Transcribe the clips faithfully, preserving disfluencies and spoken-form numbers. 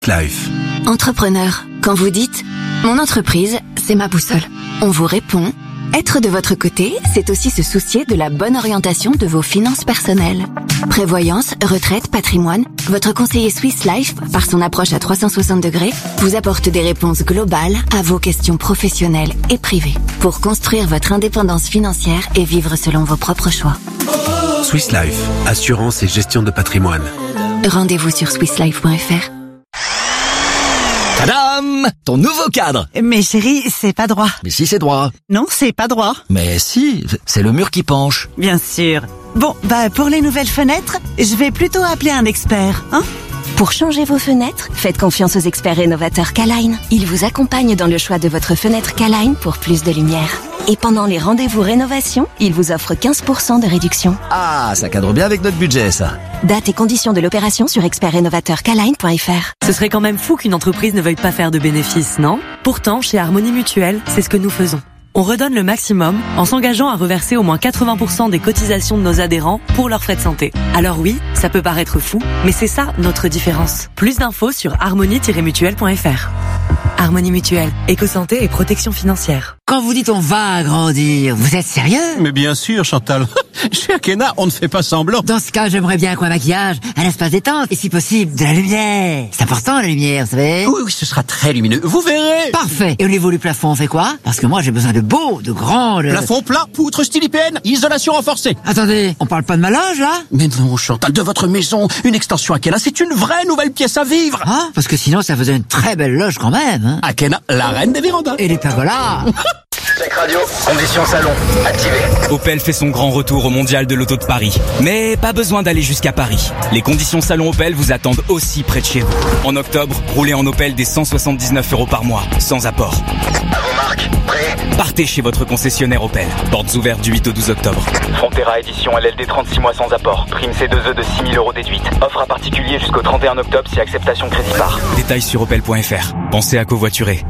Life. Entrepreneur, quand vous dites « Mon entreprise, c'est ma boussole », on vous répond « Être de votre côté, c'est aussi se soucier de la bonne orientation de vos finances personnelles. » Prévoyance, retraite, patrimoine, votre conseiller Swiss Life, par son approche à trois cent soixante degrés, vous apporte des réponses globales à vos questions professionnelles et privées pour construire votre indépendance financière et vivre selon vos propres choix. Swiss Life, assurance et gestion de patrimoine. Rendez-vous sur swiss life point f r. Tadam! Ton nouveau cadre! Mais chérie, c'est pas droit. Mais si, c'est droit. Non, c'est pas droit. Mais si, c'est le mur qui penche. Bien sûr. Bon, bah pour les nouvelles fenêtres, je vais plutôt appeler un expert, hein? Pour changer vos fenêtres, faites confiance aux experts rénovateurs K-Line. Ils vous accompagnent dans le choix de votre fenêtre K-Line pour plus de lumière. Et pendant les rendez-vous rénovation, ils vous offrent quinze pour cent de réduction. Ah, ça cadre bien avec notre budget, ça. Date et conditions de l'opération sur expert rénovateur K line point f r. Ce serait quand même fou qu'une entreprise ne veuille pas faire de bénéfices, non? Pourtant, chez Harmonie Mutuelle, c'est ce que nous faisons. On redonne le maximum en s'engageant à reverser au moins quatre-vingts pour cent des cotisations de nos adhérents pour leurs frais de santé. Alors oui, ça peut paraître fou, mais c'est ça notre différence. Plus d'infos sur harmonie tiret mutuelle point f r. Harmonie Mutuelle, éco-santé et protection financière. Quand vous dites on va agrandir, vous êtes sérieux? Mais bien sûr, Chantal. Chez Akena, on ne fait pas semblant. Dans ce cas, j'aimerais bien qu'un maquillage, un espace détente, et si possible, de la lumière. C'est important, la lumière, vous savez? Oui, oui, ce sera très lumineux. Vous verrez. Parfait. Et au niveau du plafond, on fait quoi? Parce que moi, j'ai besoin de beau, de grand, de... Plafond plat, poutre style I P N, isolation renforcée. Attendez, on parle pas de ma loge, là? Mais non, Chantal, de votre maison, une extension Akena, c'est une vraie nouvelle pièce à vivre. Ah, parce que sinon, ça faisait une très belle loge quand même, hein. Akena, la reine des vérandas. Et les pergolas. Check radio, conditions salon, activé. Opel fait son grand retour au Mondial de l'Auto de Paris. Mais pas besoin d'aller jusqu'à Paris. Les conditions salon Opel vous attendent aussi près de chez vous. En octobre, roulez en Opel des cent soixante-dix-neuf euros par mois, sans apport. À vos marques, prêt? Partez chez votre concessionnaire Opel. Portes ouvertes du huit au douze octobre. Frontera édition L L D trente-six mois sans apport. Prime C deux E de six mille euros déduite. Offre à particulier jusqu'au trente et un octobre si acceptation crédit par. Détails sur opel point f r. Pensez à covoiturer.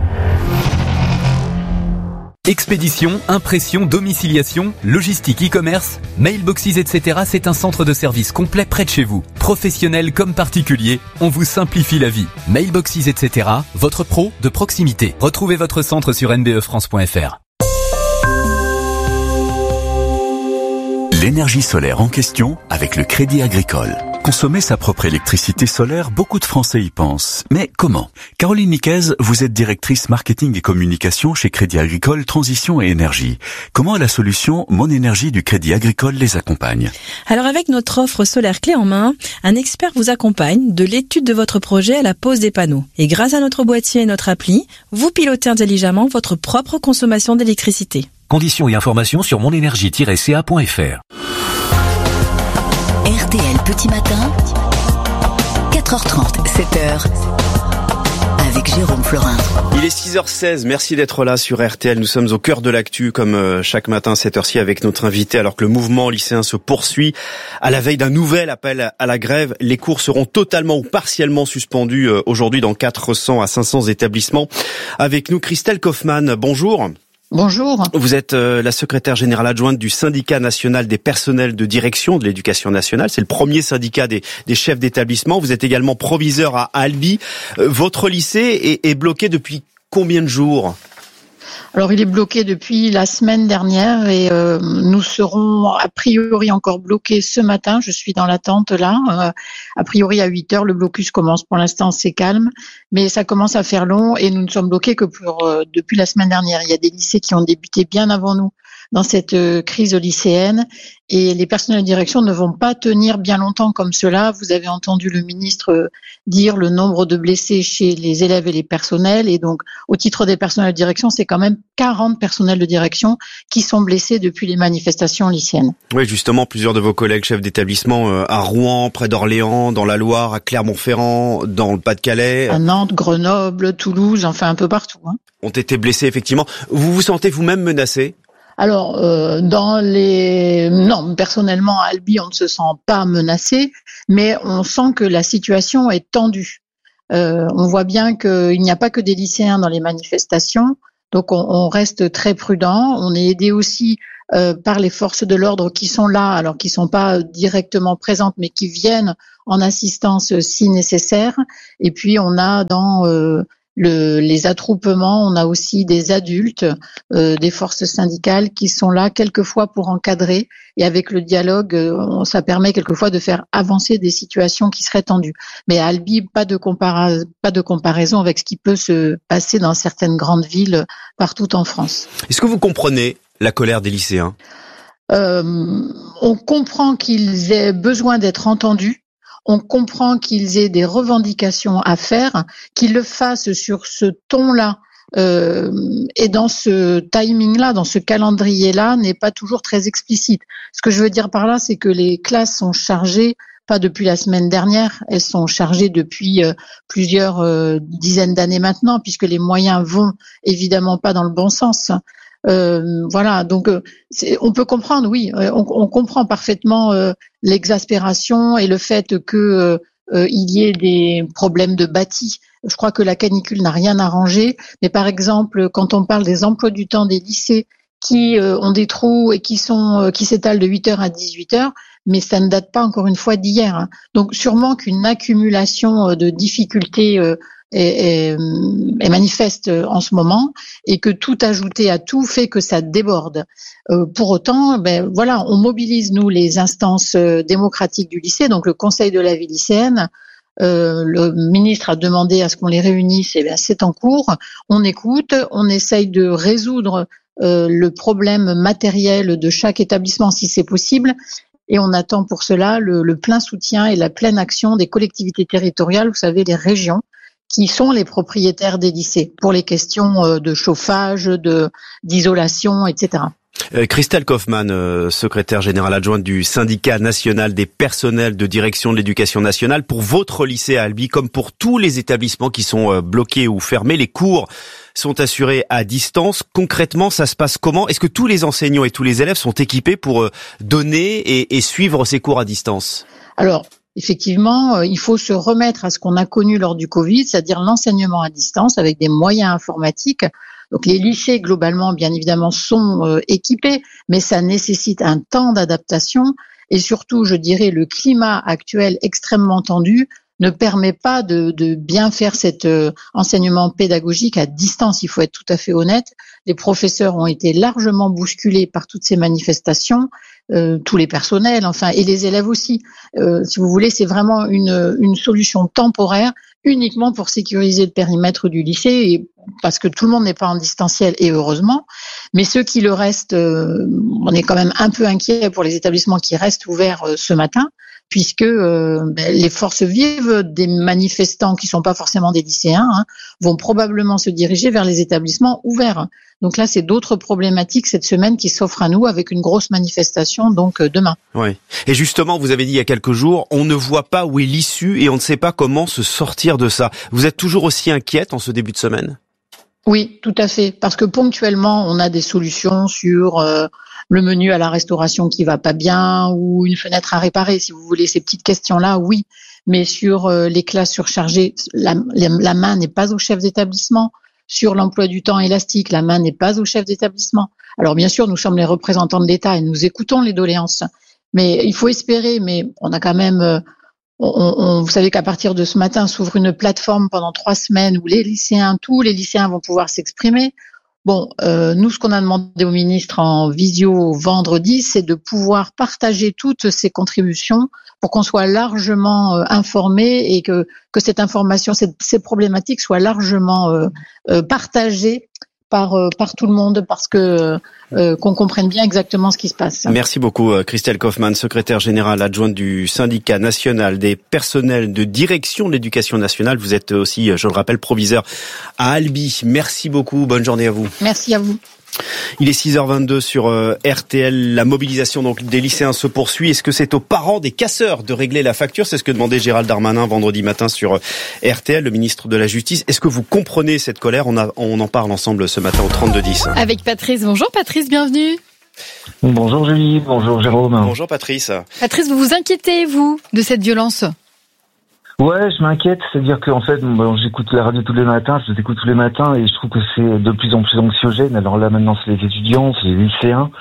Expédition, impression, domiciliation, logistique, e-commerce, mailboxes, et cetera. C'est un centre de service complet près de chez vous. Professionnels comme particuliers, on vous simplifie la vie. Mailboxes, et cetera. Votre pro de proximité. Retrouvez votre centre sur n b e france point f r. L'énergie solaire en question avec le Crédit Agricole. Consommer sa propre électricité solaire, beaucoup de Français y pensent. Mais comment? Caroline Niquez, vous êtes directrice marketing et communication chez Crédit Agricole Transition et Énergie. Comment la solution Mon Énergie du Crédit Agricole les accompagne? Alors avec notre offre solaire clé en main, un expert vous accompagne de l'étude de votre projet à la pose des panneaux. Et grâce à notre boîtier et notre appli, vous pilotez intelligemment votre propre consommation d'électricité. Conditions et informations sur mon énergie tiret c a point f r. R T L Petit Matin, quatre heures trente, sept heures, avec Jérôme Florin. Il est six heures seize, merci d'être là sur R T L. Nous sommes au cœur de l'actu, comme chaque matin à cette heure-ci avec notre invité. Alors que le mouvement lycéen se poursuit, à la veille d'un nouvel appel à la grève, les cours seront totalement ou partiellement suspendus aujourd'hui dans quatre cents à cinq cents établissements. Avec nous, Christelle Kaufmann, bonjour. Bonjour. Vous êtes euh, la secrétaire générale adjointe du syndicat national des personnels de direction de l'éducation nationale. C'est le premier syndicat des, des chefs d'établissement. Vous êtes également proviseur à Albi. Euh, votre lycée est, est bloqué depuis combien de jours ? Alors, il est bloqué depuis la semaine dernière et euh, nous serons a priori encore bloqués ce matin. Je suis dans l'attente là. Euh, a priori à huit heures, le blocus commence. Pour l'instant, c'est calme, mais ça commence à faire long et nous ne sommes bloqués que pour euh, depuis la semaine dernière. Il y a des lycées qui ont débuté bien avant nous dans cette euh, crise lycéenne et les personnels de direction ne vont pas tenir bien longtemps comme cela. Vous avez entendu le ministre euh, dire le nombre de blessés chez les élèves et les personnels et donc au titre des personnels de direction, c'est quand même quarante personnels de direction qui sont blessés depuis les manifestations lycéennes. Oui, justement, plusieurs de vos collègues chefs d'établissement euh, à Rouen, près d'Orléans, dans la Loire, à Clermont-Ferrand, dans le Pas-de-Calais, à Nantes, Grenoble, Toulouse, enfin un peu partout, hein, ont été blessés effectivement. Vous vous sentez vous-même menacé ? Alors, euh, dans les... Non, personnellement, à Albi, on ne se sent pas menacé, mais on sent que la situation est tendue. Euh, on voit bien qu'il n'y a pas que des lycéens dans les manifestations, donc on, on reste très prudent. On est aidé aussi euh, par les forces de l'ordre qui sont là, alors qui sont pas directement présentes, mais qui viennent en assistance si nécessaire. Et puis on a dans euh, le, les attroupements, on a aussi des adultes, euh, des forces syndicales qui sont là quelquefois pour encadrer. Et avec le dialogue, euh, ça permet quelquefois de faire avancer des situations qui seraient tendues. Mais à Albi, pas de compara- pas de comparaison avec ce qui peut se passer dans certaines grandes villes partout en France. Est-ce que vous comprenez la colère des lycéens ? euh, On comprend qu'ils aient besoin d'être entendus. On comprend qu'ils aient des revendications à faire, qu'ils le fassent sur ce ton-là euh, et dans ce timing-là, dans ce calendrier-là, n'est pas toujours très explicite. Ce que je veux dire par là, c'est que les classes sont chargées, pas depuis la semaine dernière, elles sont chargées depuis euh, plusieurs euh, dizaines d'années maintenant, puisque les moyens vont évidemment pas dans le bon sens. Euh, voilà, donc euh, c'est, on peut comprendre, oui, euh, on, on comprend parfaitement euh, l'exaspération et le fait que euh, euh, il y ait des problèmes de bâti. Je crois que la canicule n'a rien arrangé, mais par exemple, quand on parle des emplois du temps des lycées qui euh, ont des trous et qui sont euh, qui s'étalent de huit heures à dix-huit heures, mais ça ne date pas encore une fois d'hier. Hein. Donc sûrement qu'une accumulation euh, de difficultés euh, Est, est, est manifeste en ce moment et que tout ajouté à tout fait que ça déborde. Euh, pour autant, ben voilà, on mobilise nous les instances démocratiques du lycée, donc le conseil de la vie lycéenne. Euh, le ministre a demandé à ce qu'on les réunisse, et bien c'est en cours. On écoute, on essaye de résoudre euh, le problème matériel de chaque établissement si c'est possible. Et on attend pour cela le, le plein soutien et la pleine action des collectivités territoriales, vous savez, les régions, qui sont les propriétaires des lycées pour les questions de chauffage, de d'isolation, et cetera. Euh, Christelle Kaufmann, euh, secrétaire générale adjointe du syndicat national des personnels de direction de l'éducation nationale, pour votre lycée à Albi, comme pour tous les établissements qui sont euh, bloqués ou fermés, les cours sont assurés à distance. Concrètement, ça se passe comment ? Est-ce que tous les enseignants et tous les élèves sont équipés pour euh, donner et, et suivre ces cours à distance ? Alors, effectivement, il faut se remettre à ce qu'on a connu lors du Covid, c'est-à-dire l'enseignement à distance avec des moyens informatiques. Donc les lycées, globalement, bien évidemment, sont euh, équipés, mais ça nécessite un temps d'adaptation et surtout, je dirais, le climat actuel extrêmement tendu ne permet pas de, de bien faire cet euh, enseignement pédagogique à distance. Il faut être tout à fait honnête. Les professeurs ont été largement bousculés par toutes ces manifestations, euh, tous les personnels, enfin, et les élèves aussi. Euh, si vous voulez, c'est vraiment une, une solution temporaire, uniquement pour sécuriser le périmètre du lycée, et parce que tout le monde n'est pas en distanciel, et heureusement. Mais ceux qui le restent, euh, on est quand même un peu inquiet pour les établissements qui restent ouverts euh, ce matin, puisque euh, ben, les forces vives des manifestants qui sont pas forcément des lycéens hein, vont probablement se diriger vers les établissements ouverts. Donc là, c'est d'autres problématiques cette semaine qui s'offrent à nous avec une grosse manifestation donc euh, demain. Oui. Et justement, vous avez dit il y a quelques jours, on ne voit pas où est l'issue et on ne sait pas comment se sortir de ça. Vous êtes toujours aussi inquiète en ce début de semaine ? Oui, tout à fait, parce que ponctuellement, on a des solutions sur euh, le menu à la restauration qui va pas bien ou une fenêtre à réparer, si vous voulez, ces petites questions-là, oui. Mais sur euh, les classes surchargées, la, la, la main n'est pas au chef d'établissement. Sur l'emploi du temps élastique, la main n'est pas au chef d'établissement. Alors bien sûr, nous sommes les représentants de l'État et nous écoutons les doléances. Mais il faut espérer, mais on a quand même... Euh, On, on, vous savez qu'à partir de ce matin s'ouvre une plateforme pendant trois semaines où les lycéens, tous les lycéens vont pouvoir s'exprimer. Bon, euh, nous, ce qu'on a demandé au ministre en visio vendredi, c'est de pouvoir partager toutes ces contributions pour qu'on soit largement euh, informé et que, que cette information, cette, ces problématiques soient largement euh, euh, partagées par euh, par tout le monde, parce que euh, qu'on comprenne bien exactement ce qui se passe. Merci beaucoup Christelle Kaufmann, secrétaire générale adjointe du syndicat national des personnels de direction de l'éducation nationale. Vous êtes aussi, je le rappelle, proviseur à Albi. Merci beaucoup, bonne journée à vous. Merci à vous. Il est six heures vingt-deux sur euh, R T L. La mobilisation donc des lycéens se poursuit. Est-ce que c'est aux parents des casseurs de régler la facture ? C'est ce que demandait Gérald Darmanin vendredi matin sur euh, R T L, le ministre de la Justice. Est-ce que vous comprenez cette colère ? On, a, on en parle ensemble ce matin au trente-deux dix. Avec Patrice. Bonjour Patrice, bienvenue. Bonjour Julie, bonjour Jérôme. Bonjour Patrice. Patrice, vous vous inquiétez, vous, de cette violence ? Ouais, je m'inquiète, c'est-à-dire qu'en fait, bon, j'écoute la radio tous les matins, je les écoute tous les matins et je trouve que c'est de plus en plus anxiogène. Alors là, maintenant, c'est les étudiants, c'est les lycéens.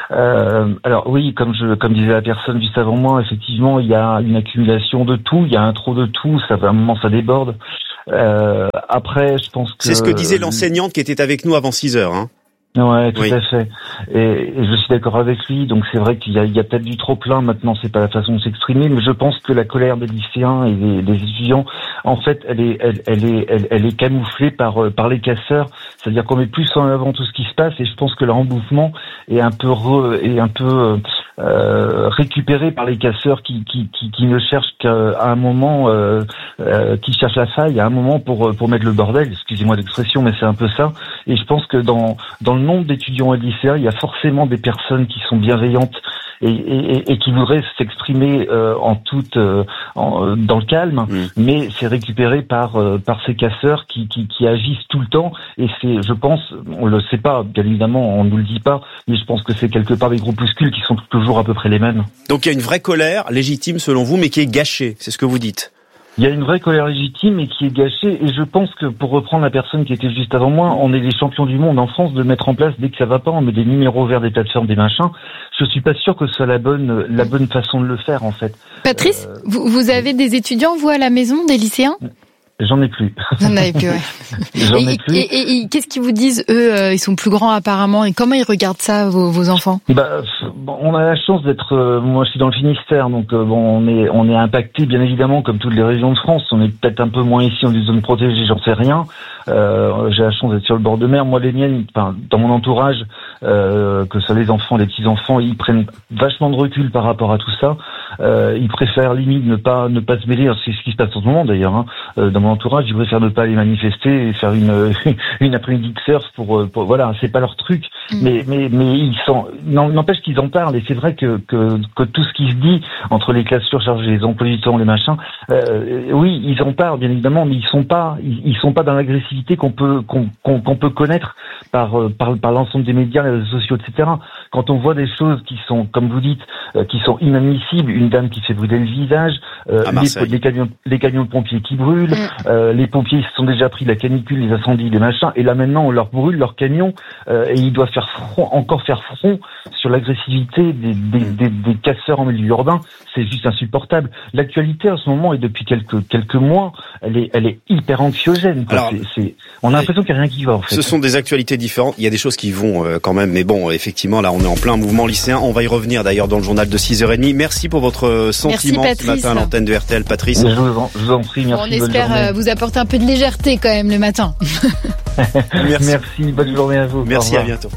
Euh, alors oui, comme je, comme disait la personne juste avant moi, effectivement, il y a une accumulation de tout, il y a un trop de tout, ça, à un moment, ça déborde. Euh, après, je pense que... C'est ce que disait l'enseignante qui était avec nous avant six heures, hein. Ouais, tout oui. à fait. Et, et je suis d'accord avec lui. Donc c'est vrai qu'il y a, il y a peut-être du trop plein. Maintenant, c'est pas la façon de s'exprimer, mais je pense que la colère des lycéens et des, des étudiants, en fait, elle est, elle, elle est, elle, elle est camouflée par par les casseurs. C'est-à-dire qu'on met plus en avant tout ce qui se passe, et je pense que leur engouement est un peu re, est un peu euh, récupéré par les casseurs qui qui qui, qui ne cherchent qu'à un moment, euh, euh, qui cherchent la faille à un moment pour pour mettre le bordel. Excusez-moi l'expression, mais c'est un peu ça. Et je pense que dans dans le nombre d'étudiants et de lycéens, il y a forcément des personnes qui sont bienveillantes et, et, et qui voudraient s'exprimer euh, en toute euh, en, dans le calme, mmh. mais c'est récupéré par euh, par ces casseurs qui, qui qui agissent tout le temps. Et c'est, je pense, on le sait pas, bien évidemment, on nous le dit pas, mais je pense que c'est quelque part des groupuscules qui sont toujours à peu près les mêmes. Donc il y a une vraie colère légitime selon vous, mais qui est gâchée, c'est ce que vous dites. Il y a une vraie colère légitime et qui est gâchée, et je pense que, pour reprendre la personne qui était juste avant moi, on est les champions du monde en France de mettre en place, dès que ça va pas, on met des numéros verts des plateformes, des machins. Je suis pas sûr que ce soit la bonne, la bonne façon de le faire, en fait. Patrice, euh, vous, vous avez des étudiants, vous, à la maison, des lycéens? J'en ai plus. Vous en avez plus, ouais. J'en et, ai plus. Et, et, et qu'est-ce qu'ils vous disent, eux? euh, Ils sont plus grands apparemment. Et comment ils regardent ça, vos, vos enfants? Bah, bon, on a la chance d'être. Euh, moi, je suis dans le Finistère, donc euh, bon, on est on est impacté, bien évidemment, comme toutes les régions de France. On est peut-être un peu moins ici, on est une zone protégée, j'en sais rien. Euh, j'ai la chance d'être sur le bord de mer. Moi, les miennes, enfin, dans mon entourage, euh, que ce soit les enfants, les petits enfants, ils prennent vachement de recul par rapport à tout ça. Euh, ils préfèrent limite ne pas ne pas se mêler. C'est ce qui se passe en ce moment d'ailleurs. Hein. Euh, dans mon entourage, ils préfèrent ne pas aller manifester et faire une une après-midi de surf pour, pour voilà, c'est pas leur truc. Mmh. Mais mais mais ils sont n'empêche qu'ils en parlent, et c'est vrai que que que tout ce qui se dit entre les classes surchargées, les emplois du temps, les machins, euh, oui, ils en parlent bien évidemment, mais ils sont pas ils, ils sont pas dans l'agressivité qu'on peut qu'on qu'on, qu'on peut connaître par par par l'ensemble des médias, les réseaux sociaux, et cetera. Quand on voit des choses qui sont, comme vous dites, euh, qui sont inadmissibles, une dame qui fait brûler le visage, euh, les, les camions les camions de pompiers qui brûlent, mmh. euh, les pompiers se sont déjà pris la canicule, les incendies, les machins, et là maintenant on leur brûle leurs camions, euh, et ils doivent faire front, encore faire front sur l'agressivité des, des, des, des casseurs en milieu urbain. C'est juste insupportable. L'actualité en ce moment, et depuis quelques quelques mois, elle est elle est hyper anxiogène. Quoi. Alors, c'est, c'est, on a l'impression qu'il n'y a rien qui va. En fait. Ce sont des actualités différentes. Il y a des choses qui vont euh, quand même, mais bon, effectivement, là, on est en plein mouvement lycéen. On va y revenir d'ailleurs dans le journal de six heures trente. Merci pour votre sentiment merci, ce matin à l'antenne de R T L, Patrice. Je vous en, je vous en prie, merci. On espère euh, vous apporter un peu de légèreté quand même le matin. merci. merci, bonne journée à vous. Merci, à bientôt.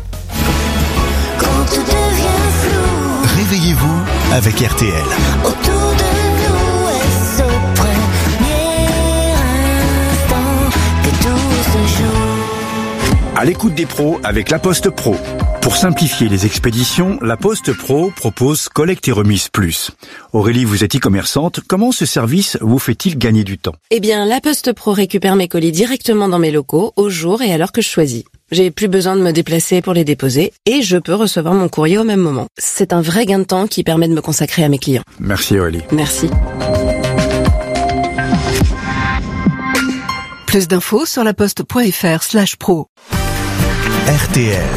Réveillez-vous avec R T L. Autour de nous est ce premier instant que tout se joue. À l'écoute des pros avec La Poste Pro. Pour simplifier les expéditions, La Poste Pro propose Collecte et Remise Plus. Aurélie, vous êtes e-commerçante. Comment ce service vous fait-il gagner du temps? Eh bien, La Poste Pro récupère mes colis directement dans mes locaux, au jour et à l'heure que je choisis. J'ai plus besoin de me déplacer pour les déposer et je peux recevoir mon courrier au même moment. C'est un vrai gain de temps qui permet de me consacrer à mes clients. Merci Aurélie. Merci. Plus d'infos sur laposte.fr slash pro. R T L.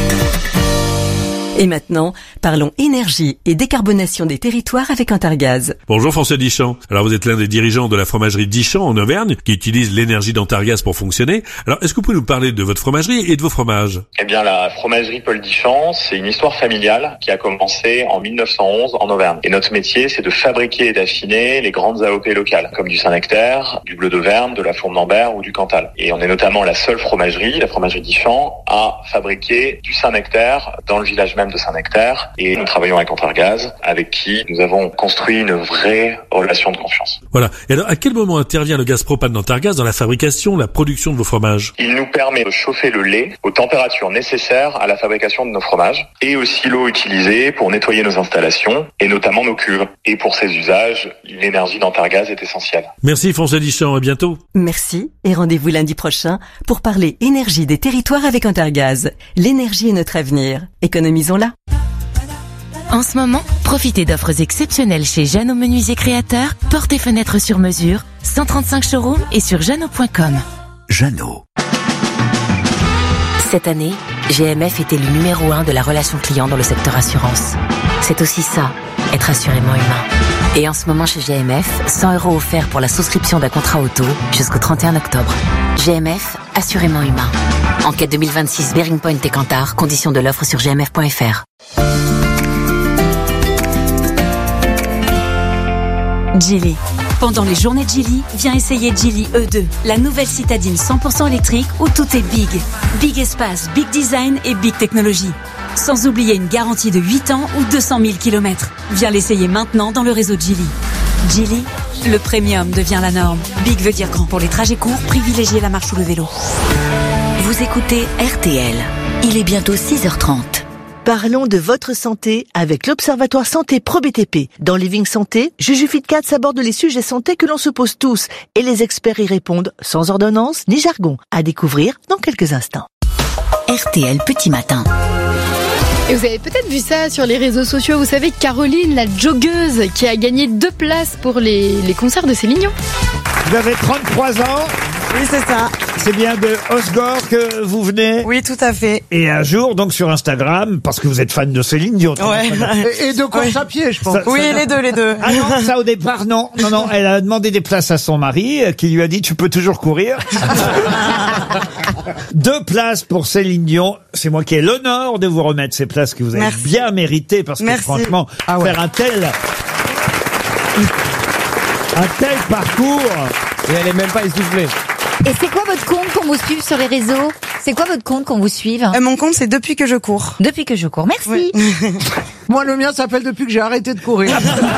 Et maintenant, parlons énergie et décarbonation des territoires avec Antargaz. Bonjour François Dichand. Alors vous êtes l'un des dirigeants de la fromagerie Dichand en Auvergne qui utilise l'énergie d'Antargaz pour fonctionner. Alors est-ce que vous pouvez nous parler de votre fromagerie et de vos fromages? Eh bien la fromagerie Paul Dichand, c'est une histoire familiale qui a commencé en mille neuf cent onze en Auvergne. Et notre métier, c'est de fabriquer et d'affiner les grandes A O P locales, comme du Saint-Nectaire, du Bleu d'Auvergne, de la Fourme d'Ambert ou du Cantal. Et on est notamment la seule fromagerie, la fromagerie Dichand, à fabriquer du Saint-Nectaire dans le village même de Saint-Nectaire, et nous travaillons avec Antargaz, avec qui nous avons construit une vraie relation de confiance. Voilà. Et alors, à quel moment intervient le gaz propane d'Antargaz dans la fabrication, la production de vos fromages? Il nous permet de chauffer le lait aux températures nécessaires à la fabrication de nos fromages, et aussi l'eau utilisée pour nettoyer nos installations, et notamment nos cuves. Et pour ces usages, l'énergie d'Antargaz est essentielle. Merci François Dichand, à bientôt. Merci, et rendez-vous lundi prochain pour parler énergie des territoires avec Antargaz. L'énergie est notre avenir. Économisons-la. En ce moment, profitez d'offres exceptionnelles chez Jeannot Menuisier Créateur, portes et fenêtres sur mesure, cent trente-cinq showrooms et sur jeannot point com. Jeannot. Cette année, G M F était le numéro un de la relation client dans le secteur assurance. C'est aussi ça, être assurément humain. Et en ce moment chez G M F, cent euros offerts pour la souscription d'un contrat auto jusqu'au trente et un octobre. G M F, assurément humain. Enquête deux mille vingt-six, Bearing Point et Kantar, conditions de l'offre sur g m f point f r. Geely. Pendant les journées Geely, viens essayer Geely E deux, la nouvelle citadine cent pour cent électrique où tout est big. Big espace, big design et big technologie. Sans oublier une garantie de huit ans ou deux cent mille kilomètres. Viens l'essayer maintenant dans le réseau Geely. Geely, le premium devient la norme. Big veut dire grand. Pour les trajets courts, privilégiez la marche ou le vélo. Vous écoutez R T L. Il est bientôt six heures trente. Parlons de votre santé avec l'Observatoire Santé Pro B T P. Dans Living Santé, Juju Fitcats aborde les sujets santé que l'on se pose tous et les experts y répondent sans ordonnance ni jargon. À découvrir dans quelques instants. R T L Petit Matin. Et vous avez peut-être vu ça sur les réseaux sociaux. Vous savez, Caroline, la joggeuse, qui a gagné deux places pour les, les concerts de Céline Dion. Vous avez trente-trois ans. Oui, c'est ça. C'est bien de Osgore que vous venez. Oui, tout à fait. Et un jour, donc sur Instagram, parce que vous êtes fan de Céline Dion. Ouais. Et, et de course oui. à pied, je pense. Ça, oui, ça... les deux, les deux. Ah non, ça au départ, non. Non, non, elle a demandé des places à son mari, qui lui a dit, tu peux toujours courir. Deux places pour Céline Dion. C'est moi qui ai l'honneur de vous remettre ces places que vous avez Merci. bien méritées, parce que Merci. franchement, ah ouais. faire un tel... un tel parcours... Et elle est même pas essoufflée. Et c'est quoi votre compte qu'on vous suive sur les réseaux? C'est quoi votre compte qu'on vous suive? euh, Mon compte, c'est Depuis que je cours. Depuis que je cours, merci. Oui. Moi, le mien s'appelle Depuis que j'ai arrêté de courir.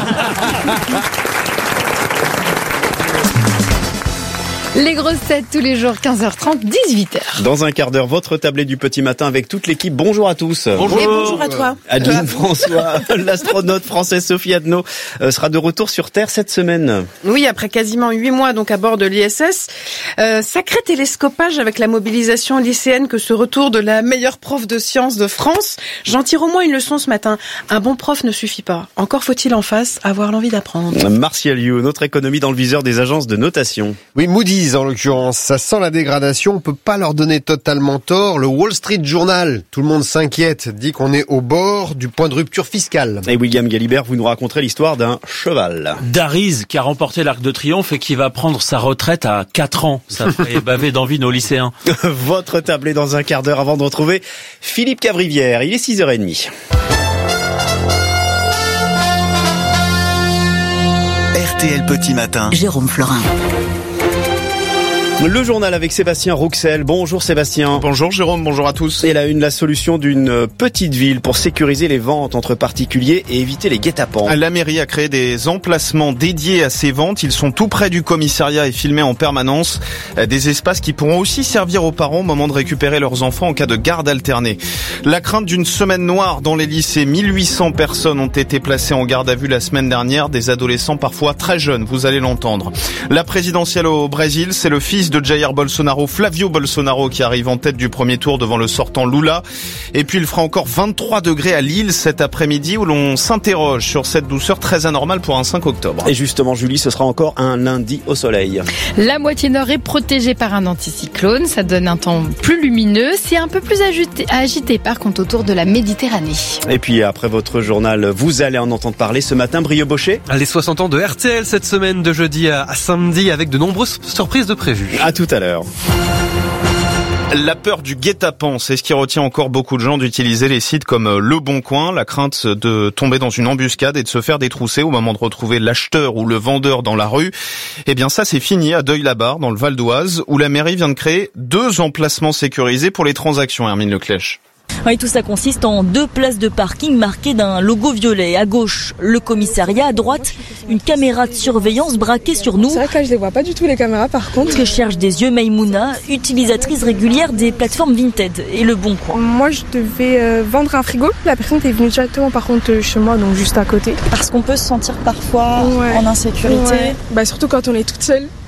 Les grosses têtes tous les jours, quinze heures trente, dix-huit heures. Dans un quart d'heure, votre tablée du petit matin avec toute l'équipe. Bonjour à tous. Bonjour. Et bonjour à toi. Adeline François, l'astronaute française Sophie Adno sera de retour sur Terre cette semaine. Oui, après quasiment huit mois donc à bord de l'I S S. Euh, sacré télescopage avec la mobilisation lycéenne que ce retour de la meilleure prof de sciences de France. J'en tire au moins une leçon ce matin. Un bon prof ne suffit pas. Encore faut-il en face avoir l'envie d'apprendre. Martial You, notre économie dans le viseur des agences de notation. Oui, Moody's en l'occurrence, ça sent la dégradation, on peut pas leur donner totalement tort. Le Wall Street Journal, tout le monde s'inquiète, dit qu'on est au bord du point de rupture fiscale. Et William Galibert, vous nous raconterez l'histoire d'un cheval. Dariz, qui a remporté l'Arc de Triomphe et qui va prendre sa retraite à quatre ans. Ça ferait baver d'envie nos lycéens. Votre tablée dans un quart d'heure avant de retrouver Philippe Cavrivière. Il est six heures trente. R T L Petit Matin. Jérôme Florin. Le journal avec Sébastien Rouxel. Bonjour Sébastien. Bonjour Jérôme, bonjour à tous. Et la une, la solution d'une petite ville pour sécuriser les ventes entre particuliers et éviter les guet-apens. La mairie a créé des emplacements dédiés à ces ventes. Ils sont tout près du commissariat et filmés en permanence. Des espaces qui pourront aussi servir aux parents au moment de récupérer leurs enfants en cas de garde alternée. La crainte d'une semaine noire dans les lycées. mille huit cents personnes ont été placées en garde à vue la semaine dernière. Des adolescents parfois très jeunes, vous allez l'entendre. La présidentielle au Brésil, c'est le fils de Jair Bolsonaro, Flavio Bolsonaro, qui arrive en tête du premier tour devant le sortant Lula. Et puis il fera encore vingt-trois degrés à Lille cet après-midi où l'on s'interroge sur cette douceur très anormale pour un cinq octobre. Et justement Julie, ce sera encore un lundi au soleil. La moitié nord est protégée par un anticyclone, ça donne un temps plus lumineux, c'est un peu plus agité, agité par contre autour de la Méditerranée. Et puis après votre journal, vous allez en entendre parler ce matin, Brio Bochet. Les soixante ans de R T L cette semaine de jeudi à samedi avec de nombreuses surprises de prévues. À tout à l'heure. La peur du guet-apens, c'est ce qui retient encore beaucoup de gens d'utiliser les sites comme Le Bon Coin, la crainte de tomber dans une embuscade et de se faire détrousser au moment de retrouver l'acheteur ou le vendeur dans la rue. Eh bien ça, c'est fini à Deuil-la-Barre, dans le Val d'Oise, où la mairie vient de créer deux emplacements sécurisés pour les transactions, Hermine Leclèche. Oui, tout ça consiste en deux places de parking marquées d'un logo violet. À gauche, le commissariat. À droite, une caméra de surveillance braquée sur nous. C'est vrai que là, je les vois pas du tout, les caméras, par contre. Que cherche des yeux Maïmouna, utilisatrice régulière des plateformes Vinted et Le Bon Coin. Moi, je devais euh, vendre un frigo. La personne est venue directement, par contre, chez moi, donc juste à côté. Parce qu'on peut se sentir parfois ouais. en insécurité. Ouais. Bah, surtout quand on est toute seule.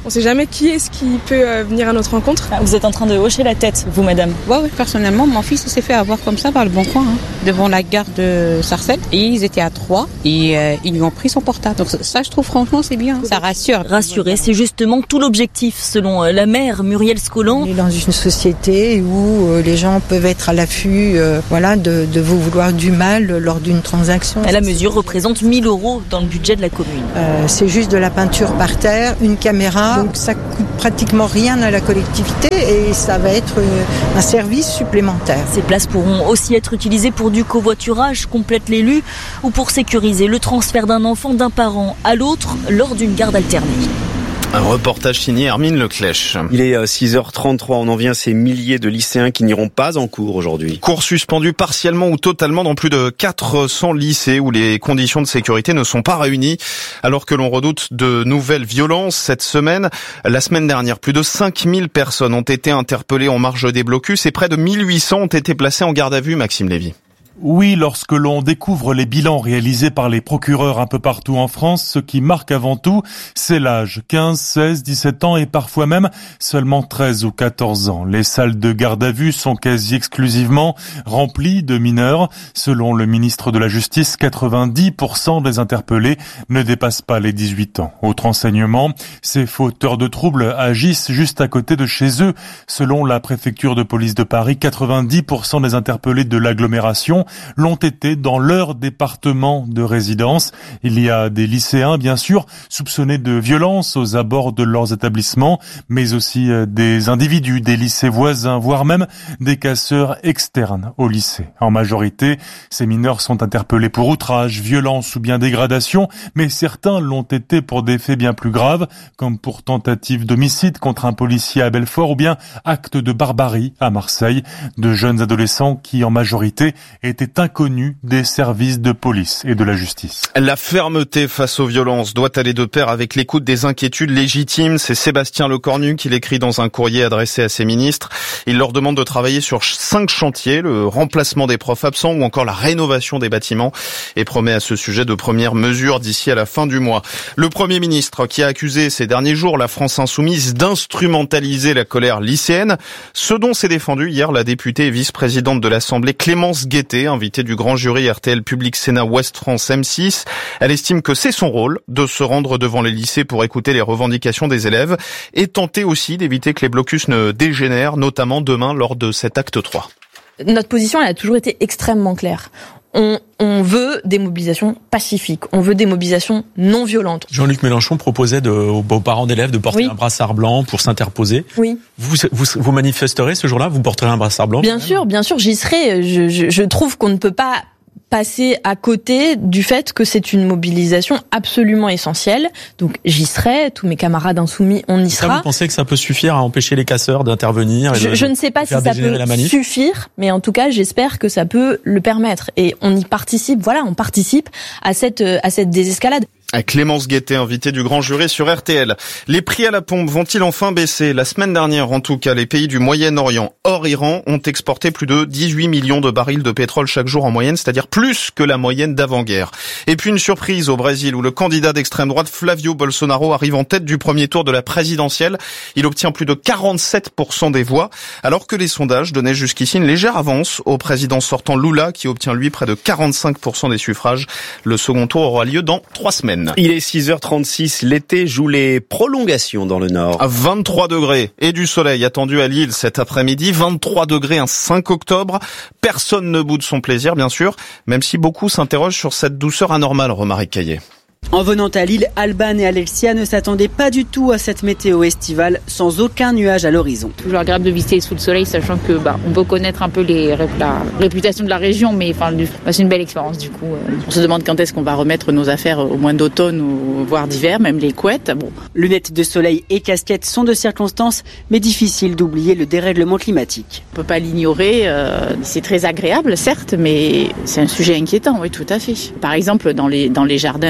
On sait jamais qui est-ce qui peut euh, venir à notre rencontre. Vous êtes en train de hocher la tête, vous madame. Ouais, oui, personnellement, mon fils s'est fait avoir comme ça par le Bon Coin, hein, devant la gare de Sarcelles. Et ils étaient à trois et euh, ils lui ont pris son portable. Donc ça, je trouve franchement, c'est bien. Ça rassure. Rassurer, c'est justement tout l'objectif, selon la maire Muriel Scolan. On est dans une société où euh, les gens peuvent être à l'affût euh, voilà, de, de vous vouloir du mal lors d'une transaction. La mesure représente mille euros dans le budget de la commune. Euh, c'est juste de la peinture par terre, une caméra, donc ça coûte pratiquement rien à la collectivité et ça va être un service supplémentaire. Ces places pourront aussi être utilisées pour du covoiturage, complète l'élu, ou pour sécuriser le transfert d'un enfant d'un parent à l'autre lors d'une garde alternée. Un reportage signé Hermine Leclèche. Il est six heures trente-trois, on en vient à ces milliers de lycéens qui n'iront pas en cours aujourd'hui. Cours suspendus partiellement ou totalement dans plus de quatre cents lycées où les conditions de sécurité ne sont pas réunies. Alors que l'on redoute de nouvelles violences cette semaine, la semaine dernière, plus de cinq mille personnes ont été interpellées en marge des blocus et près de mille huit cents ont été placées en garde à vue, Maxime Lévy. Oui, lorsque l'on découvre les bilans réalisés par les procureurs un peu partout en France, ce qui marque avant tout, c'est l'âge. quinze, seize, dix-sept ans et parfois même seulement treize ou quatorze ans. Les salles de garde à vue sont quasi exclusivement remplies de mineurs. Selon le ministre de la Justice, quatre-vingt-dix pour cent des interpellés ne dépassent pas les dix-huit ans. Autre enseignement, ces fauteurs de troubles agissent juste à côté de chez eux. Selon la préfecture de police de Paris, quatre-vingt-dix pour cent des interpellés de l'agglomération l'ont été dans leur département de résidence. Il y a des lycéens, bien sûr, soupçonnés de violence aux abords de leurs établissements, mais aussi des individus, des lycées voisins, voire même des casseurs externes au lycée. En majorité, ces mineurs sont interpellés pour outrage, violence ou bien dégradation, mais certains l'ont été pour des faits bien plus graves, comme pour tentative d'homicide contre un policier à Belfort ou bien acte de barbarie à Marseille. De jeunes adolescents qui, en majorité, étaient inconnus des services de police et de la justice. La fermeté face aux violences doit aller de pair avec l'écoute des inquiétudes légitimes. C'est Sébastien Lecornu qui l'écrit dans un courrier adressé à ses ministres. Il leur demande de travailler sur cinq chantiers, le remplacement des profs absents ou encore la rénovation des bâtiments, et promet à ce sujet de premières mesures d'ici à la fin du mois. Le Premier ministre qui a accusé ces derniers jours la France insoumise d'instrumentaliser la colère lycéenne, ce dont s'est défendue hier la députée et vice-présidente de l'Assemblée Clémence Guettet, invitée du grand jury R T L Public Sénat Ouest France M six. Elle estime que c'est son rôle de se rendre devant les lycées pour écouter les revendications des élèves et tenter aussi d'éviter que les blocus ne dégénèrent, notamment demain lors de cet acte trois. Notre position, elle a toujours été extrêmement claire. On, on veut des mobilisations pacifiques, on veut des mobilisations non violentes. Jean-Luc Mélenchon proposait de, aux, aux parents d'élèves de porter oui. un brassard blanc pour s'interposer. Oui. Vous, vous, vous manifesterez ce jour-là? Vous porterez un brassard blanc? Bien sûr, bien sûr, j'y serai. Je, je, je trouve qu'on ne peut pas passer à côté du fait que c'est une mobilisation absolument essentielle. Donc j'y serai, tous mes camarades insoumis, on y sera. Vous pensez que ça peut suffire à empêcher les casseurs d'intervenir et je, de, je ne sais pas si ça peut suffire, mais en tout cas j'espère que ça peut le permettre. Et on y participe, voilà, on participe à cette, à cette désescalade. Clémence Guettet, invitée du grand jury sur R T L. Les prix à la pompe vont-ils enfin baisser? La semaine dernière, en tout cas, les pays du Moyen-Orient, hors Iran, ont exporté plus de dix-huit millions de barils de pétrole chaque jour en moyenne, c'est-à-dire plus que la moyenne d'avant-guerre. Et puis une surprise au Brésil, où le candidat d'extrême droite Flavio Bolsonaro arrive en tête du premier tour de la présidentielle. Il obtient plus de quarante-sept pour cent des voix, alors que les sondages donnaient jusqu'ici une légère avance au président sortant Lula, qui obtient lui près de quarante-cinq pour cent des suffrages. Le second tour aura lieu dans trois semaines. Il est six heures trente-six, l'été joue les prolongations dans le nord. À vingt-trois degrés et du soleil attendu à Lille cet après-midi, vingt-trois degrés un cinq octobre. Personne ne boude son plaisir, bien sûr, même si beaucoup s'interrogent sur cette douceur anormale, Romaric Caillé. En venant à Lille, Alban et Alexia ne s'attendaient pas du tout à cette météo estivale, sans aucun nuage à l'horizon. Toujours agréable de visiter sous le soleil, sachant que bah, on peut connaître un peu les, la réputation de la région, mais enfin, bah, c'est une belle expérience du coup. On se demande quand est-ce qu'on va remettre nos affaires au mois d'automne ou voire d'hiver, même les couettes. Bon. Lunettes de soleil et casquettes sont de circonstance, mais difficile d'oublier le dérèglement climatique. On peut pas l'ignorer, euh, c'est très agréable certes, mais c'est un sujet inquiétant, oui tout à fait. Par exemple, dans les, dans les jardins, dans les potages,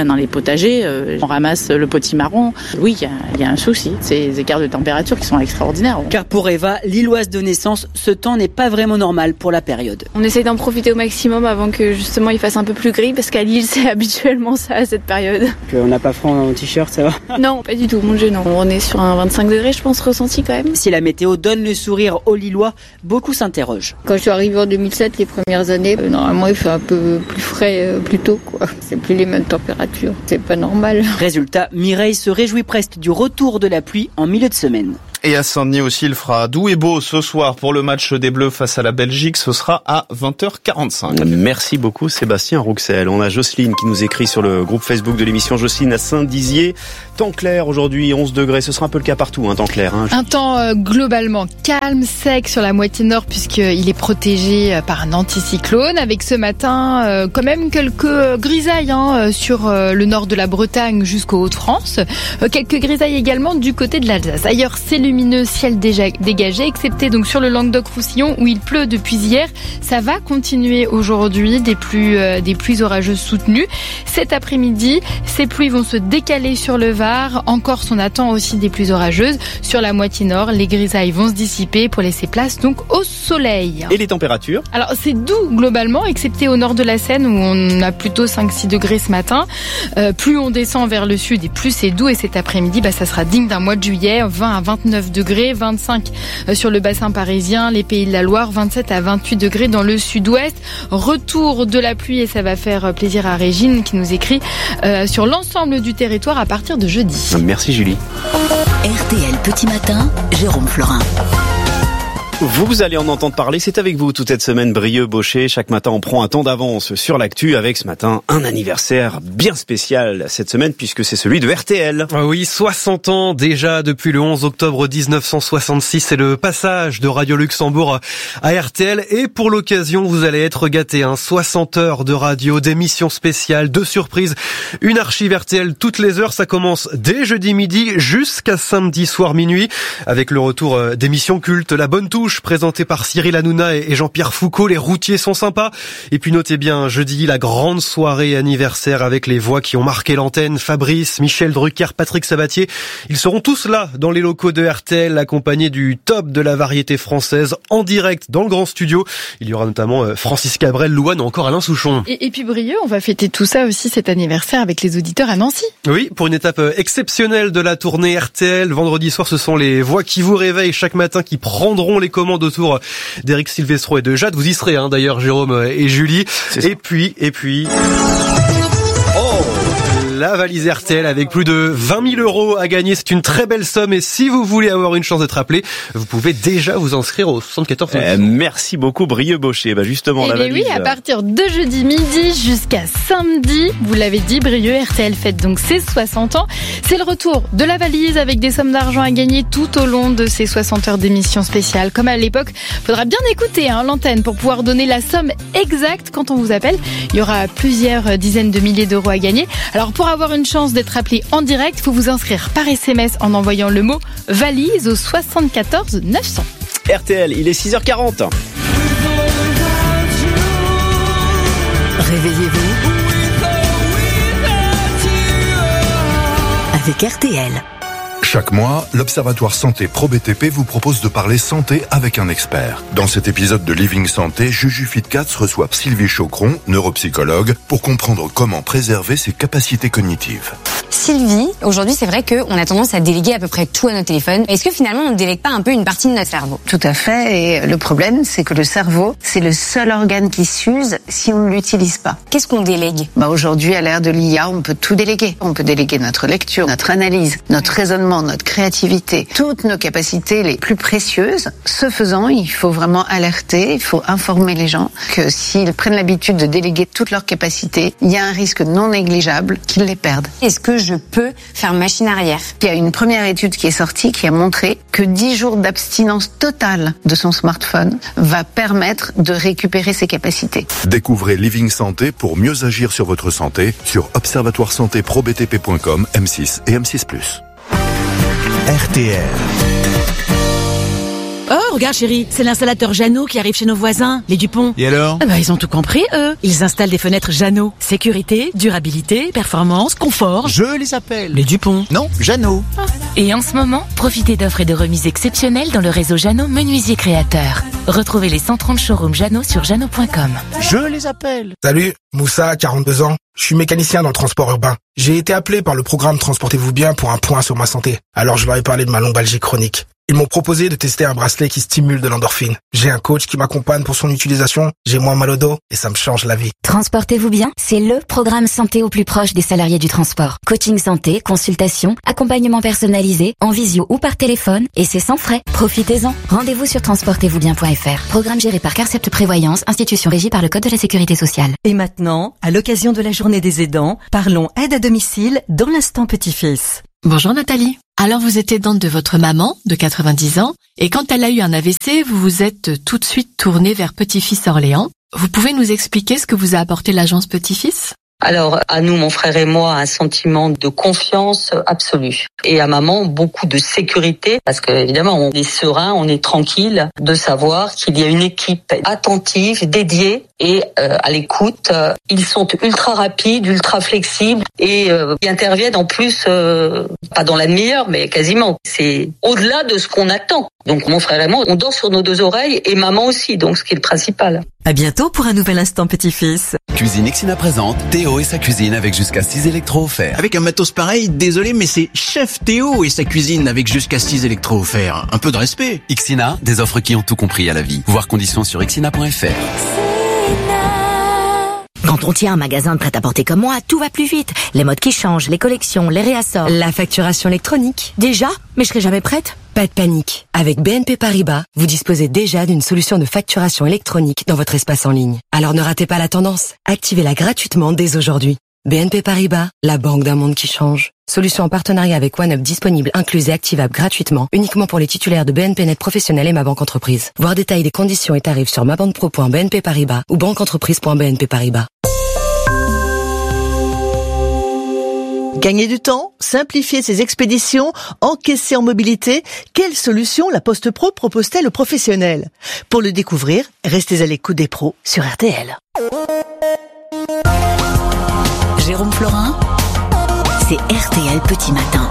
potager, euh, on ramasse le potimarron. Oui, il y a, y a un souci. Ces écarts de température qui sont extraordinaires. Car pour Eva, Lilloise de naissance, ce temps n'est pas vraiment normal pour la période. On essaye d'en profiter au maximum avant que justement il fasse un peu plus gris, parce qu'à Lille c'est habituellement ça à cette période. On n'a pas froid en t-shirt, ça va? Non, pas du tout, mon Dieu non. On est sur un vingt-cinq degrés je pense ressenti quand même. Si la météo donne le sourire aux Lillois, beaucoup s'interrogent. Quand je suis arrivée en deux mille sept, les premières années, euh, normalement il fait un peu plus frais euh, plus tôt, quoi. C'est plus les mêmes températures, c'est pas normal. Résultat, Mireille se réjouit presque du retour de la pluie en milieu de semaine. Et à Saint-Denis aussi, il fera doux et beau ce soir pour le match des Bleus face à la Belgique. Ce sera à vingt heures quarante-cinq. Merci beaucoup Sébastien Rouxel. On a Jocelyne qui nous écrit sur le groupe Facebook de l'émission. Jocelyne à Saint-Dizier. Temps clair aujourd'hui, onze degrés. Ce sera un peu le cas partout, hein, temps clair. Hein. Un temps euh, globalement calme, sec sur la moitié nord puisqu'il est protégé par un anticyclone. Avec ce matin euh, quand même quelques grisailles hein, sur euh, le nord de la Bretagne jusqu'au Hauts-de-France. Euh, quelques grisailles également du côté de l'Alsace. Ailleurs, c'est lumineux, ciel déjà dégagé, excepté donc sur le Languedoc-Roussillon où il pleut depuis hier. Ça va continuer aujourd'hui, des pluies, euh, des pluies orageuses soutenues. Cet après-midi, ces pluies vont se décaler sur le Var. En Corse, on attend aussi des pluies orageuses. Sur la moitié nord, les grisailles vont se dissiper pour laisser place donc au soleil. Et les températures? Alors c'est doux globalement, excepté au nord de la Seine où on a plutôt cinq six degrés ce matin. Euh, plus on descend vers le sud et plus c'est doux. Et cet après-midi, bah, ça sera digne d'un mois de juillet, vingt à vingt-neuf degrés, vingt-cinq sur le bassin parisien, les Pays de la Loire, vingt-sept à vingt-huit degrés dans le sud-ouest. Retour de la pluie et ça va faire plaisir à Régine qui nous écrit euh, sur l'ensemble du territoire à partir de jeudi. Merci Julie. R T L Petit Matin, Jérôme Florin. Vous allez en entendre parler, c'est avec vous toute cette semaine, Brieux-Baucher. Chaque matin, on prend un temps d'avance sur l'actu avec ce matin un anniversaire bien spécial cette semaine puisque c'est celui de R T L. Ah oui, soixante ans déjà depuis le onze octobre dix-neuf cent soixante-six. C'est le passage de Radio Luxembourg à R T L et pour l'occasion, vous allez être gâtés. Hein. soixante heures de radio, d'émissions spéciales, de surprises, une archive R T L toutes les heures. Ça commence dès jeudi midi jusqu'à samedi soir minuit avec le retour d'émissions cultes, La Bonne Touche, présenté par Cyril Hanouna et Jean-Pierre Foucault. Les routiers sont sympas. Et puis notez bien, jeudi, la grande soirée anniversaire avec les voix qui ont marqué l'antenne. Fabrice, Michel Drucker, Patrick Sabatier. Ils seront tous là dans les locaux de R T L, accompagnés du top de la variété française en direct dans le grand studio. Il y aura notamment Francis Cabrel, Louane ou encore Alain Souchon. Et, et puis Brieux, on va fêter tout ça aussi cet anniversaire avec les auditeurs à Nancy. Oui, pour une étape exceptionnelle de la tournée R T L. Vendredi soir, ce sont les voix qui vous réveillent chaque matin qui prendront les commandes autour d'Éric Silvestro et de Jade. Vous y serez hein, d'ailleurs, Jérôme et Julie. Et puis, et puis... la valise R T L avec plus de vingt mille euros à gagner. C'est une très belle somme et si vous voulez avoir une chance d'être appelé, vous pouvez déjà vous inscrire au soixante-quatorze. Euh, merci beaucoup Brieux-Baucher. Bah justement, et la valise... oui, à partir de jeudi midi jusqu'à samedi, vous l'avez dit, Brieux, R T L fête donc ses soixante ans. C'est le retour de la valise avec des sommes d'argent à gagner tout au long de ces soixante heures d'émission spéciale. Comme à l'époque, faudra bien écouter hein, l'antenne pour pouvoir donner la somme exacte quand on vous appelle. Il y aura plusieurs dizaines de milliers d'euros à gagner. Alors pour avoir une chance d'être appelé en direct, il faut vous inscrire par S M S en envoyant le mot valise au soixante-quatorze neuf cents. R T L, il est six heures quarante. Réveillez-vous avec R T L. Chaque mois, l'Observatoire Santé Pro B T P vous propose de parler santé avec un expert. Dans cet épisode de Living Santé, Juju Fitcats reçoit Sylvie Chocron, neuropsychologue, pour comprendre comment préserver ses capacités cognitives. Sylvie, aujourd'hui c'est vrai qu'on a tendance à déléguer à peu près tout à nos téléphones. Est-ce que finalement on ne délègue pas un peu une partie de notre cerveau? Tout à fait, et le problème c'est que le cerveau, c'est le seul organe qui s'use si on ne l'utilise pas. Qu'est-ce qu'on délègue? Bah aujourd'hui, à l'ère de l'I A, on peut tout déléguer. On peut déléguer notre lecture, notre analyse, notre raisonnement, notre créativité, toutes nos capacités les plus précieuses. Ce faisant, il faut vraiment alerter, il faut informer les gens que s'ils prennent l'habitude de déléguer toutes leurs capacités, il y a un risque non négligeable qu'ils les perdent. Est-ce que je peux faire machine arrière? Il y a une première étude qui est sortie qui a montré que dix jours d'abstinence totale de son smartphone va permettre de récupérer ses capacités. Découvrez Living Santé pour mieux agir sur votre santé sur observatoire santé pro b t p point com, M six et M six plus. R T L. Oh, regarde chérie, c'est l'installateur Jeannot qui arrive chez nos voisins, les Dupont. Et alors? Ah bah, ils ont tout compris, eux. Ils installent des fenêtres Jeannot. Sécurité, durabilité, performance, confort. Je les appelle. Les Dupont. Non, Jeannot. Ah. Et en ce moment, profitez d'offres et de remises exceptionnelles dans le réseau Jeannot Menuisier Créateur. Retrouvez les cent trente showrooms Jeannot sur jeannot point com. Je les appelle. Salut, Moussa, quarante-deux ans. Je suis mécanicien dans le transport urbain. J'ai été appelé par le programme Transportez-vous bien pour un point sur ma santé. Alors je leur ai parlé de ma lombalgie chronique. Ils m'ont proposé de tester un bracelet qui stimule de l'endorphine. J'ai un coach qui m'accompagne pour son utilisation. J'ai moins mal au dos et ça me change la vie. Transportez-vous bien, c'est le programme santé au plus proche des salariés du transport. Coaching santé, consultation, accompagnement personnalisé, en visio ou par téléphone, et c'est sans frais. Profitez-en. Rendez-vous sur transportez vous bien point f r. Programme géré par Carcept Prévoyance, institution régie par le Code de la Sécurité sociale. Et maintenant, à l'occasion de la journée des aidants, parlons aide à domicile dans l'instant petit-fils. Bonjour Nathalie. Alors vous êtes aidante de votre maman, de quatre-vingt-dix ans, et quand elle a eu un A V C, vous vous êtes tout de suite tournée vers Petit-Fils Orléans. Vous pouvez nous expliquer ce que vous a apporté l'agence Petit-Fils ? Alors, à nous, mon frère et moi, un sentiment de confiance absolue. Et à maman, beaucoup de sécurité, parce que évidemment, on est serein, on est tranquille de savoir qu'il y a une équipe attentive, dédiée et euh, à l'écoute. Ils sont ultra rapides, ultra flexibles et euh, ils interviennent en plus, euh, pas dans la demi-heure, mais quasiment. C'est au-delà de ce qu'on attend. Donc mon frère et moi, on dort sur nos deux oreilles et maman aussi, donc ce qui est le principal. À bientôt pour un nouvel instant petit-fils. Cuisine Ixina présente Théo et sa cuisine avec jusqu'à six électros offerts. Avec un matos pareil, désolé, mais c'est Chef Théo et sa cuisine avec jusqu'à six électros offerts. Un peu de respect. Ixina, des offres qui ont tout compris à la vie. Voir conditions sur ixina point f r. Quand on tient un magasin de prêt-à-porter comme moi, tout va plus vite. Les modes qui changent, les collections, les réassorts. La facturation électronique. Déjà? Mais je serai jamais prête. Pas de panique. Avec B N P Paribas, vous disposez déjà d'une solution de facturation électronique dans votre espace en ligne. Alors ne ratez pas la tendance. Activez-la gratuitement dès aujourd'hui. B N P Paribas, la banque d'un monde qui change. Solution en partenariat avec OneUp disponible, incluse et activable gratuitement, uniquement pour les titulaires de B N P Net Professionnel et Ma Banque Entreprise. Voir détails des conditions et tarifs sur ma banque pro point b n p paribas ou banque entreprise point b n p paribas. Gagner du temps, simplifier ses expéditions, encaisser en mobilité, quelle solution la Poste Pro propose-t-elle aux professionnels? Pour le découvrir, restez à l'écoute des pros sur R T L. Jérôme Florin, c'est R T L Petit Matin.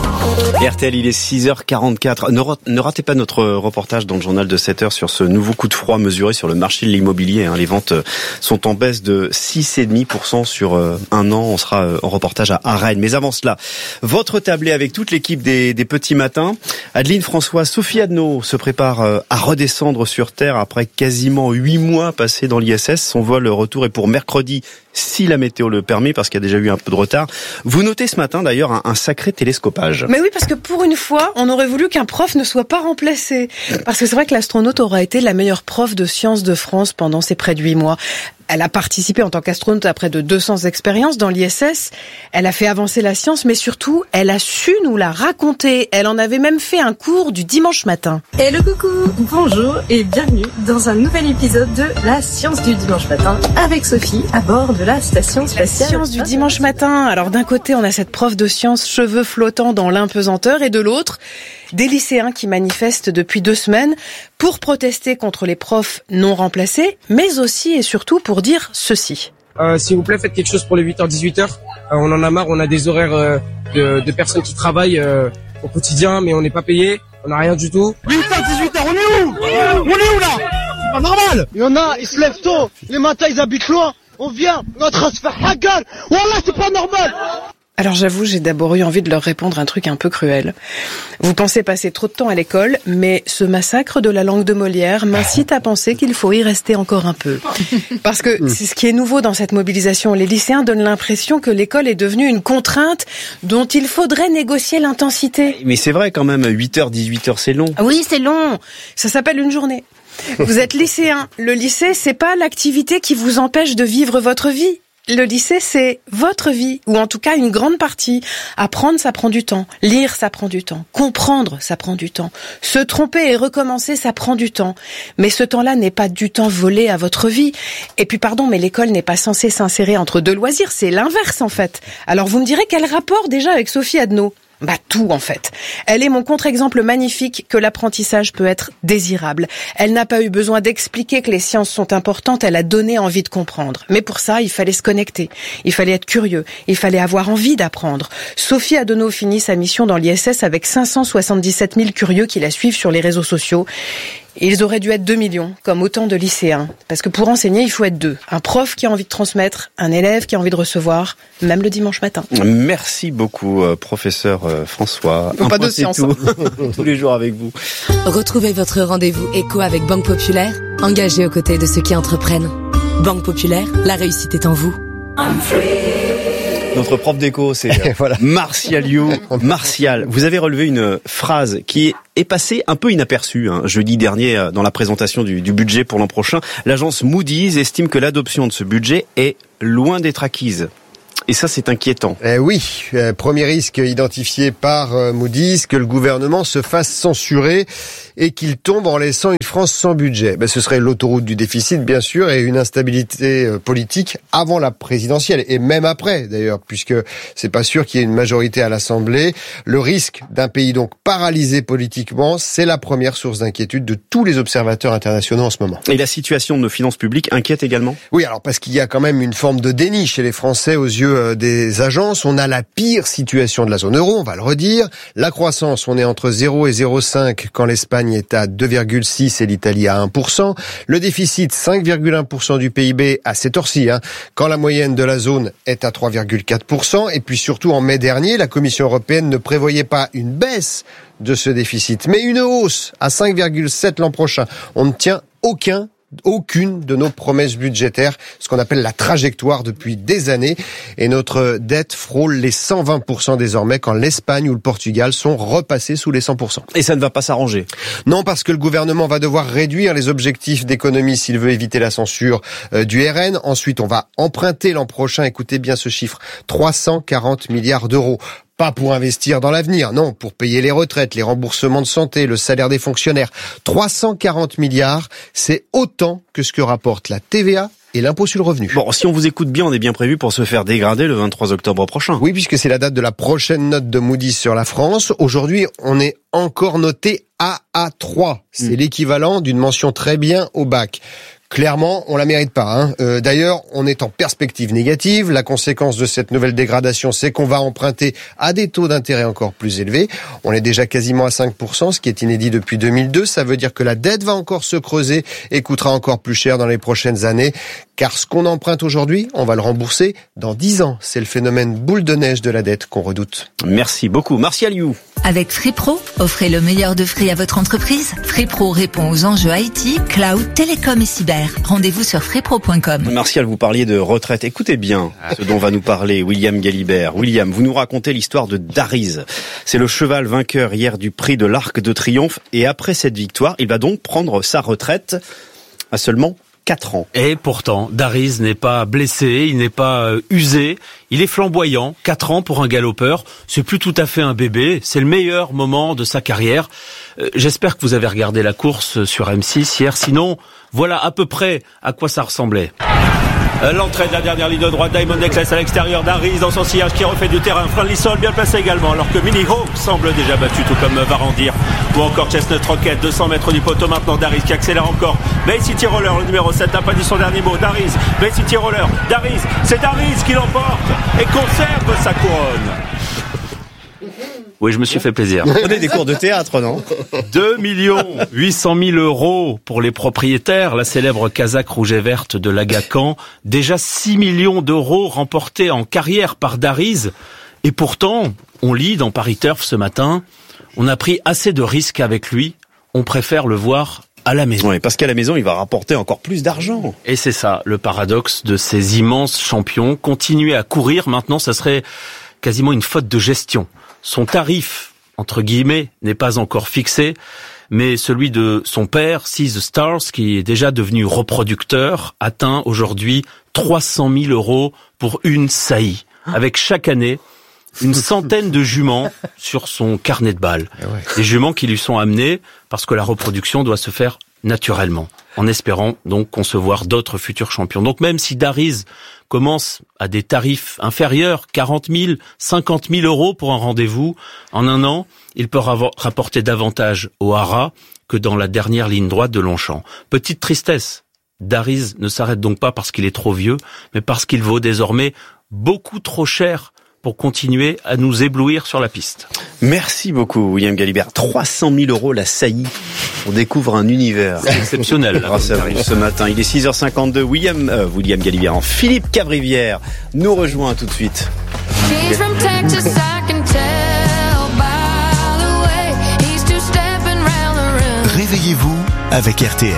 R T L, il est six heures quarante-quatre. Ne, ne ratez pas notre reportage dans le journal de sept heures sur ce nouveau coup de froid mesuré sur le marché de l'immobilier. Hein. Les ventes sont en baisse de six virgule cinq pour cent sur un an. On sera en reportage à Rennes. Mais avant cela, votre tablé avec toute l'équipe des, des Petits Matins. Adeline François, Sophie Adnaud se prépare à redescendre sur Terre après quasiment huit mois passés dans l'I S S. Son vol retour est pour mercredi, si la météo le permet, parce qu'il y a déjà eu un peu de retard. Vous notez ce matin d'ailleurs un, un sacré télescopage. Mais oui, parce que pour une fois, on aurait voulu qu'un prof ne soit pas remplacé. Parce que c'est vrai que l'astronaute aura été la meilleure prof de sciences de France pendant ces près de huit mois. Elle a participé en tant qu'astronaute à près de deux cents expériences dans l'I S S. Elle a fait avancer la science, mais surtout, elle a su nous la raconter. Elle en avait même fait un cours du dimanche matin. Hello coucou, bonjour et bienvenue dans un nouvel épisode de La Science du dimanche matin avec Sophie à bord de la station spatiale. La science du dimanche matin. Alors d'un côté, on a cette prof de sciences cheveux flottants dans l'impesanteur et de l'autre, des lycéens qui manifestent depuis deux semaines pour protester contre les profs non remplacés, mais aussi et surtout pour dire ceci. Euh, s'il vous plaît, faites quelque chose pour les huit heures dix-huit heures. Euh, on en a marre, on a des horaires euh, de, de personnes qui travaillent euh, au quotidien, mais on n'est pas payé, on n'a rien du tout. huit heures dix-huit heures, on est où? On est où là? C'est pas normal. Il y en a, ils se lèvent tôt, les matins ils habitent loin, on vient, on est en train de se faire la gueule. Wallah, c'est pas normal. Alors j'avoue, j'ai d'abord eu envie de leur répondre un truc un peu cruel. Vous pensez passer trop de temps à l'école, mais ce massacre de la langue de Molière m'incite à penser qu'il faut y rester encore un peu. Parce que c'est ce qui est nouveau dans cette mobilisation. Les lycéens donnent l'impression que l'école est devenue une contrainte dont il faudrait négocier l'intensité. Mais c'est vrai quand même, huit heures, dix-huit heures, c'est long. Oui, c'est long. Ça s'appelle une journée. Vous êtes lycéen. Le lycée, c'est pas l'activité qui vous empêche de vivre votre vie. Le lycée, c'est votre vie, ou en tout cas une grande partie. Apprendre, ça prend du temps. Lire, ça prend du temps. Comprendre, ça prend du temps. Se tromper et recommencer, ça prend du temps. Mais ce temps-là n'est pas du temps volé à votre vie. Et puis pardon, mais l'école n'est pas censée s'insérer entre deux loisirs, c'est l'inverse en fait. Alors vous me direz quel rapport déjà avec Sophie Adnaud ? Bah tout en fait. Elle est mon contre-exemple magnifique que l'apprentissage peut être désirable. Elle n'a pas eu besoin d'expliquer que les sciences sont importantes, elle a donné envie de comprendre. Mais pour ça, il fallait se connecter, il fallait être curieux, il fallait avoir envie d'apprendre. Sophie Adenau finit sa mission dans l'I S S avec cinq cent soixante-dix-sept mille curieux qui la suivent sur les réseaux sociaux. Ils auraient dû être deux millions, comme autant de lycéens. Parce que pour enseigner, il faut être deux. Un prof qui a envie de transmettre, un élève qui a envie de recevoir, même le dimanche matin. Merci beaucoup, euh, professeur euh, François. Un pas de science. Tous les jours avec vous. Retrouvez votre rendez-vous éco avec Banque Populaire, engagée aux côtés de ceux qui entreprennent. Banque Populaire, la réussite est en vous. Notre prof d'éco, c'est voilà. Martial You. Martial, vous avez relevé une phrase qui est passée un peu inaperçue hein, jeudi dernier dans la présentation du, du budget pour l'an prochain. L'agence Moody's estime que l'adoption de ce budget est loin d'être acquise. Et ça, c'est inquiétant. Eh oui, euh, premier risque identifié par euh, Moody's, que le gouvernement se fasse censurer et qu'il tombe en laissant une France sans budget. Ben, ce serait l'autoroute du déficit, bien sûr, et une instabilité euh, politique avant la présidentielle, et même après, d'ailleurs, puisque c'est pas sûr qu'il y ait une majorité à l'Assemblée. Le risque d'un pays donc paralysé politiquement, c'est la première source d'inquiétude de tous les observateurs internationaux en ce moment. Et la situation de nos finances publiques inquiète également ? Oui, alors parce qu'il y a quand même une forme de déni chez les Français aux yeux des agences. On a la pire situation de la zone euro, on va le redire. La croissance, on est entre zéro et zéro virgule cinq quand l'Espagne est à deux virgule six et l'Italie à un pour cent. Le déficit, cinq virgule un pour cent du P I B à cette heure-ci, hein, quand la moyenne de la zone est à trois virgule quatre pour cent. Et puis surtout, en mai dernier, la Commission européenne ne prévoyait pas une baisse de ce déficit, mais une hausse à cinq virgule sept l'an prochain. On ne tient aucun aucune de nos promesses budgétaires, ce qu'on appelle la trajectoire depuis des années. Et notre dette frôle les cent vingt pour cent désormais quand l'Espagne ou le Portugal sont repassés sous les cent pour cent. Et ça ne va pas s'arranger? Non, parce que le gouvernement va devoir réduire les objectifs d'économie s'il veut éviter la censure euh, du R N. Ensuite, on va emprunter l'an prochain, écoutez bien ce chiffre, trois cent quarante milliards d'euros. Pas pour investir dans l'avenir, non, pour payer les retraites, les remboursements de santé, le salaire des fonctionnaires. trois cent quarante milliards, c'est autant que ce que rapporte la T V A et l'impôt sur le revenu. Bon, si on vous écoute bien, on est bien prévu pour se faire dégrader le vingt-trois octobre prochain. Oui, puisque c'est la date de la prochaine note de Moody's sur la France. Aujourd'hui, on est encore noté A A trois. C'est mmh. l'équivalent d'une mention très bien au bac. Clairement, on la mérite pas. Hein. Euh, d'ailleurs, on est en perspective négative. La conséquence de cette nouvelle dégradation, c'est qu'on va emprunter à des taux d'intérêt encore plus élevés. On est déjà quasiment à cinq pour cent, ce qui est inédit depuis deux mille deux. Ça veut dire que la dette va encore se creuser et coûtera encore plus cher dans les prochaines années. Car ce qu'on emprunte aujourd'hui, on va le rembourser dans dix ans. C'est le phénomène boule de neige de la dette qu'on redoute. Merci beaucoup. Martial You. Avec FreePro, offrez le meilleur de Free à votre entreprise. FreePro répond aux enjeux I T, cloud, télécom et cyber. Rendez-vous sur freepro point com. Martial, vous parliez de retraite. Écoutez bien ce dont va nous parler William Galibert. William, vous nous racontez l'histoire de Dariz. C'est le cheval vainqueur hier du prix de l'Arc de Triomphe. Et après cette victoire, il va donc prendre sa retraite à seulement quatre ans. Et pourtant, Dariz n'est pas blessé, il n'est pas euh, usé, il est flamboyant. quatre ans pour un galopeur, c'est plus tout à fait un bébé, c'est le meilleur moment de sa carrière. Euh, j'espère que vous avez regardé la course sur M six hier, sinon, voilà à peu près à quoi ça ressemblait. L'entrée de la dernière ligne de droite, Diamond Necklace à l'extérieur, Dariz dans son sillage qui refait du terrain, Friendly Soul bien placé également, alors que Mini Hope semble déjà battu, tout comme Varandir, ou encore Chestnut Rocket, deux cents mètres du poteau maintenant, Dariz qui accélère encore, Bay City Roller, le numéro sept n'a pas dit son dernier mot, Dariz, Bay City Roller, Dariz, c'est Dariz qui l'emporte et conserve sa couronne. Oui, je me suis fait plaisir. On est des cours de théâtre, non? deux millions huit cent mille euros pour les propriétaires, la célèbre casaque rouge et verte de l'Agacan. Déjà six millions d'euros remportés en carrière par Dariz. Et pourtant, on lit dans Paris Turf ce matin, on a pris assez de risques avec lui, on préfère le voir à la maison. Oui, parce qu'à la maison, il va rapporter encore plus d'argent. Et c'est ça, le paradoxe de ces immenses champions. Continuer à courir, maintenant, ça serait quasiment une faute de gestion. Son tarif, entre guillemets, n'est pas encore fixé, mais celui de son père, Seize Stars, qui est déjà devenu reproducteur, atteint aujourd'hui trois cent mille euros pour une saillie. Avec chaque année, une centaine de juments sur son carnet de balles. Des juments qui lui sont amenés parce que la reproduction doit se faire naturellement. en espérant donc concevoir d'autres futurs champions. Donc même si Darriz commence à des tarifs inférieurs, quarante mille, cinquante mille euros pour un rendez-vous, en un an, il peut rapporter davantage au Hara que dans la dernière ligne droite de Longchamp. Petite tristesse, Darriz ne s'arrête donc pas parce qu'il est trop vieux, mais parce qu'il vaut désormais beaucoup trop cher pour continuer à nous éblouir sur la piste. Merci beaucoup, William Galibert. trois cent mille euros la saillie. On découvre un univers. C'est exceptionnel. Grâce à vous ce matin. Il est six heures cinquante-deux. William, euh, William Galibert en Philippe Cavrivière nous rejoint tout de suite. Réveillez-vous avec R T L.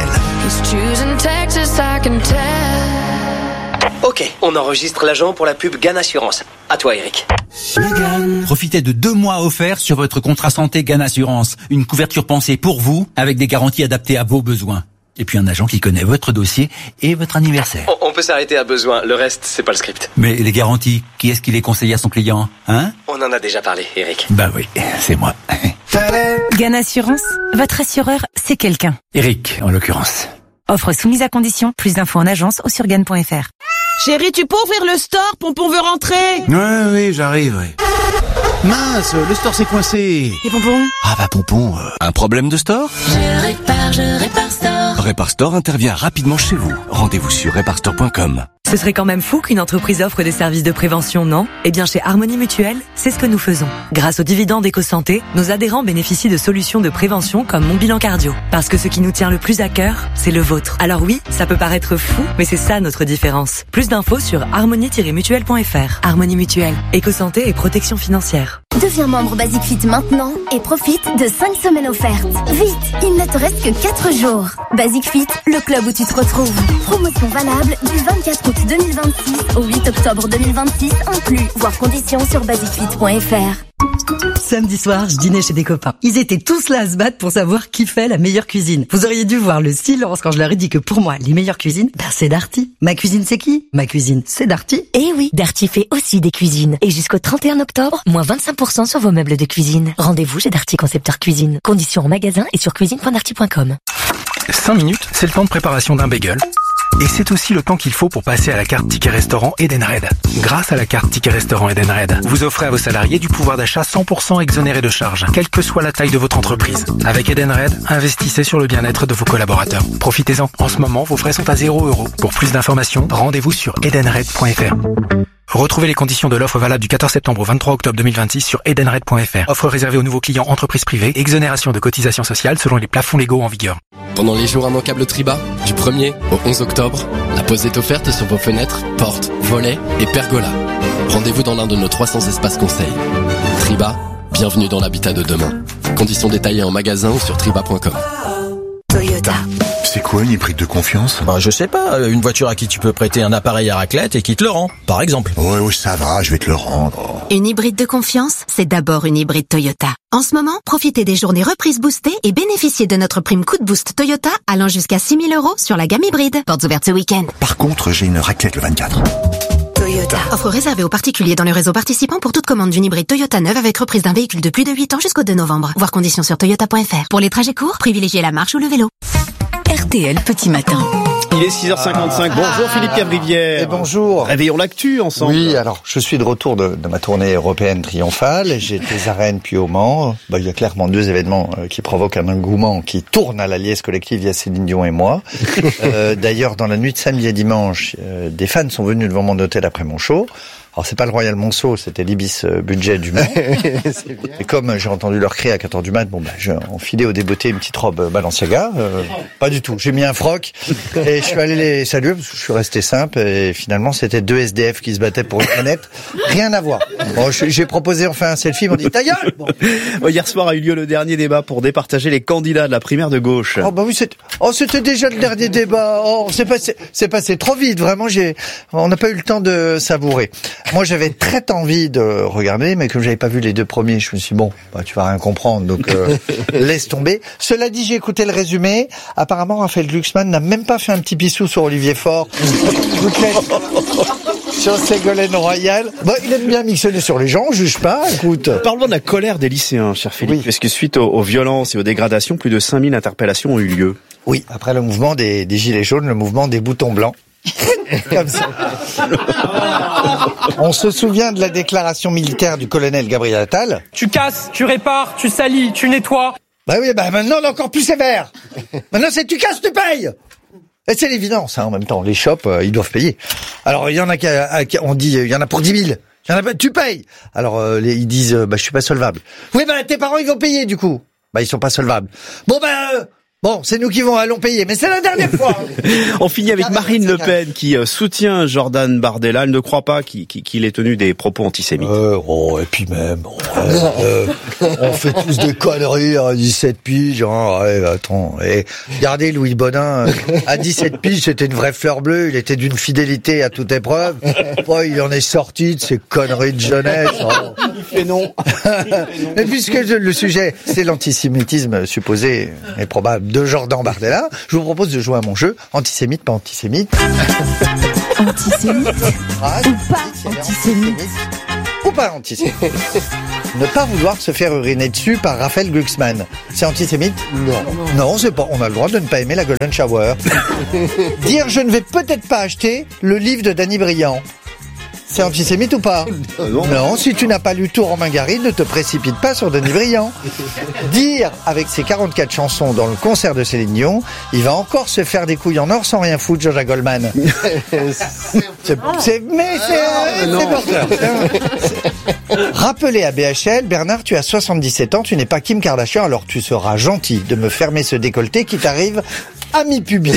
Ok, on enregistre l'agent pour la pub Gann Assurance. À toi, Eric. Profitez de deux mois offerts sur votre contrat santé Gann Assurance. Une couverture pensée pour vous, avec des garanties adaptées à vos besoins. Et puis un agent qui connaît votre dossier et votre anniversaire. On, on peut s'arrêter à besoin, le reste, c'est pas le script. Mais les garanties, qui est-ce qui les conseille à son client, hein? On en a déjà parlé, Eric. Bah oui, c'est moi. Gann Assurance, votre assureur, c'est quelqu'un. Eric, en l'occurrence. Offre soumise à condition, plus d'infos en agence ou sur gann point f r. Chérie, tu peux ouvrir le store, Pompon veut rentrer. Ouais, oui, j'arrive, oui. Mince, le store s'est coincé. Et Pompon? Ah bah Pompon, euh, un problème de store? Je répare, je répare store. Répare Store intervient rapidement chez vous. Rendez-vous sur répare store point com. Ce serait quand même fou qu'une entreprise offre des services de prévention, non? Eh bien, chez Harmonie Mutuelle, c'est ce que nous faisons. Grâce aux dividendes Éco-Santé, nos adhérents bénéficient de solutions de prévention comme Mon Bilan Cardio. Parce que ce qui nous tient le plus à cœur, c'est le vôtre. Alors oui, ça peut paraître fou, mais c'est ça notre différence. Plus d'infos sur harmonie tiret mutuelle point f r. Harmonie Mutuelle, Éco-Santé et protection financière. Deviens membre Basic Fit maintenant et profite de cinq semaines offertes. Vite, il ne te reste que quatre jours. Basic Fit, le club où tu te retrouves. Promotion valable du vingt-quatre août deux mille vingt-six au huit octobre deux mille vingt-six inclus. Voir conditions sur basic fit point f r. Samedi soir, je dînais chez des copains. Ils étaient tous là à se battre pour savoir qui fait la meilleure cuisine. Vous auriez dû voir le silence quand je leur ai dit que pour moi, les meilleures cuisines, ben c'est Darty. Ma cuisine, c'est qui? Ma cuisine, c'est Darty. Eh oui, Darty fait aussi des cuisines. Et jusqu'au trente et un octobre, moins vingt-cinq pour cent sur vos meubles de cuisine. Rendez-vous chez Darty Concepteur Cuisine. Conditions en magasin et sur cuisine point darty point com. cinq minutes, c'est le temps de préparation d'un bagel. Et c'est aussi le temps qu'il faut pour passer à la carte Ticket Restaurant Edenred. Grâce à la carte Ticket Restaurant Edenred, vous offrez à vos salariés du pouvoir d'achat cent pour cent exonéré de charges, quelle que soit la taille de votre entreprise. Avec Edenred, investissez sur le bien-être de vos collaborateurs. Profitez-en. En ce moment, vos frais sont à zéro euro. Pour plus d'informations, rendez-vous sur edenred point f r. Retrouvez les conditions de l'offre valable du quatorze septembre au vingt-trois octobre deux mille vingt-six sur edenred point f r. Offre réservée aux nouveaux clients entreprises privées, exonération de cotisations sociales selon les plafonds légaux en vigueur. Pendant les jours immanquables Triba, du premier au onze octobre, la pause est offerte sur vos fenêtres, portes, volets et pergolas. Rendez-vous dans l'un de nos trois cents espaces conseils. Triba, bienvenue dans l'habitat de demain. Conditions détaillées en magasin ou sur triba point com. Toyota. C'est quoi une hybride de confiance? Bah, je sais pas, une voiture à qui tu peux prêter un appareil à raclette et qui te le rend, par exemple. Ouais, ouais, ça va, je vais te le rendre. Une hybride de confiance, c'est d'abord une hybride Toyota. En ce moment, profitez des journées reprises boostées et bénéficiez de notre prime coup de boost Toyota allant jusqu'à six mille euros sur la gamme hybride. Portes ouvertes ce week-end. Par contre, j'ai une raclette le vingt-quatre. Toyota. Offre réservée aux particuliers dans le réseau participant pour toute commande d'une hybride Toyota neuve avec reprise d'un véhicule de plus de huit ans jusqu'au deux novembre. Voir conditions sur toyota point f r. Pour les trajets courts, privilégiez la marche ou le vélo. R T L Petit Matin. Il est six heures cinquante-cinq. Bonjour Philippe Cavrivière. Et bonjour. Réveillons l'actu ensemble. Oui, alors je suis de retour de, de ma tournée européenne triomphale. J'ai été à Rennes puis au Mans. Bah, il y a clairement deux événements euh, qui provoquent un engouement qui tourne à la liesse collective via Céline Dion et moi. euh, d'ailleurs, dans la nuit de samedi à dimanche, euh, des fans sont venus devant mon hôtel après mon show. Alors c'est pas le Royal Monceau, c'était l'Ibis budget du Mans. Et comme j'ai entendu leur cri à quatre heures du mat, bon bah j'ai enfilé au débeauté une petite robe Balenciaga. Euh, pas du tout. J'ai mis un froc et je suis allé les saluer parce que je suis resté simple et finalement c'était deux S D F qui se battaient pour une planète. Rien à voir. Bon, j'ai proposé enfin un selfie, ils m'ont dit ta gueule. Bon. Hier soir a eu lieu le dernier débat pour départager les candidats de la primaire de gauche. Oh bah oui, c'était oh c'était déjà le dernier débat. Oh, c'est passé c'est passé trop vite, vraiment j'ai on n'a pas eu le temps de savourer. Moi, j'avais très envie de regarder, mais comme j'avais pas vu les deux premiers, je me suis dit, bon, bah, tu vas rien comprendre, donc euh, laisse tomber. Cela dit, j'ai écouté le résumé. Apparemment, Raphaël Glucksmann n'a même pas fait un petit bisou sur Olivier Faure. sur Ségolène Royal. Bon, il aime bien mixonner sur les gens, on juge pas, écoute. Parlons de la colère des lycéens, cher Philippe, oui. Parce que suite aux, aux violences et aux dégradations, plus de cinq mille interpellations ont eu lieu. Oui, après le mouvement des, des Gilets jaunes, le mouvement des boutons blancs. Comme ça. On se souvient de la déclaration militaire du colonel Gabriel Attal. Tu casses, tu répares, tu salis, tu nettoies. Bah oui, bah maintenant on est encore plus sévère. Maintenant c'est tu casses, tu payes. Et c'est l'évidence, hein, en même temps. Les shops, euh, ils doivent payer. Alors il y en a qui, on dit, il y en a pour dix mille. Il y en a pas, tu payes. Alors euh, les, ils disent, euh, bah je suis pas solvable. Oui, bah tes parents ils vont payer du coup. Bah ils sont pas solvables. Bon bah. Euh, Bon, c'est nous qui vont allons payer, mais c'est la dernière fois. On finit avec Marine Le Pen qui soutient Jordan Bardella. Elle ne croit pas qu'il, qu'il ait tenu des propos antisémites. Euh, oh, et puis même, ouais, euh, on fait tous des conneries à dix-sept piges. Hein, ouais, attends, et regardez Louis Bodin, à dix-sept piges, c'était une vraie fleur bleue. Il était d'une fidélité à toute épreuve. Oh, il en est sorti de ces conneries de jeunesse. Oh. Il fait non. Mais puisque le sujet, c'est l'antisémitisme supposé et probable de Jordan Bardella, je vous propose de jouer à mon jeu antisémite, pas antisémite. Antisémite ah, ou pas antisémite ou pas antisémite. Ne pas vouloir se faire uriner dessus par Raphaël Glucksmann. C'est antisémite ? Non. Non, c'est pas. On a le droit de ne pas aimer la Golden Shower. Dire je ne vais peut-être pas acheter le livre de Danny Briand. C'est antisémite ou pas ? Non. Non, si tu n'as pas lu Tour en Margarine, ne te précipite pas sur Denis Briand. Dire, avec ses quarante-quatre chansons dans le concert de Céline Dion, il va encore se faire des couilles en or sans rien foutre, Jean-Jacques Goldman. c'est, c'est, mais c'est, ah, c'est porteur. Rappelez à B H L, Bernard, tu as soixante-dix-sept ans, tu n'es pas Kim Kardashian, alors tu seras gentil de me fermer ce décolleté qui t'arrive à mi-pubis.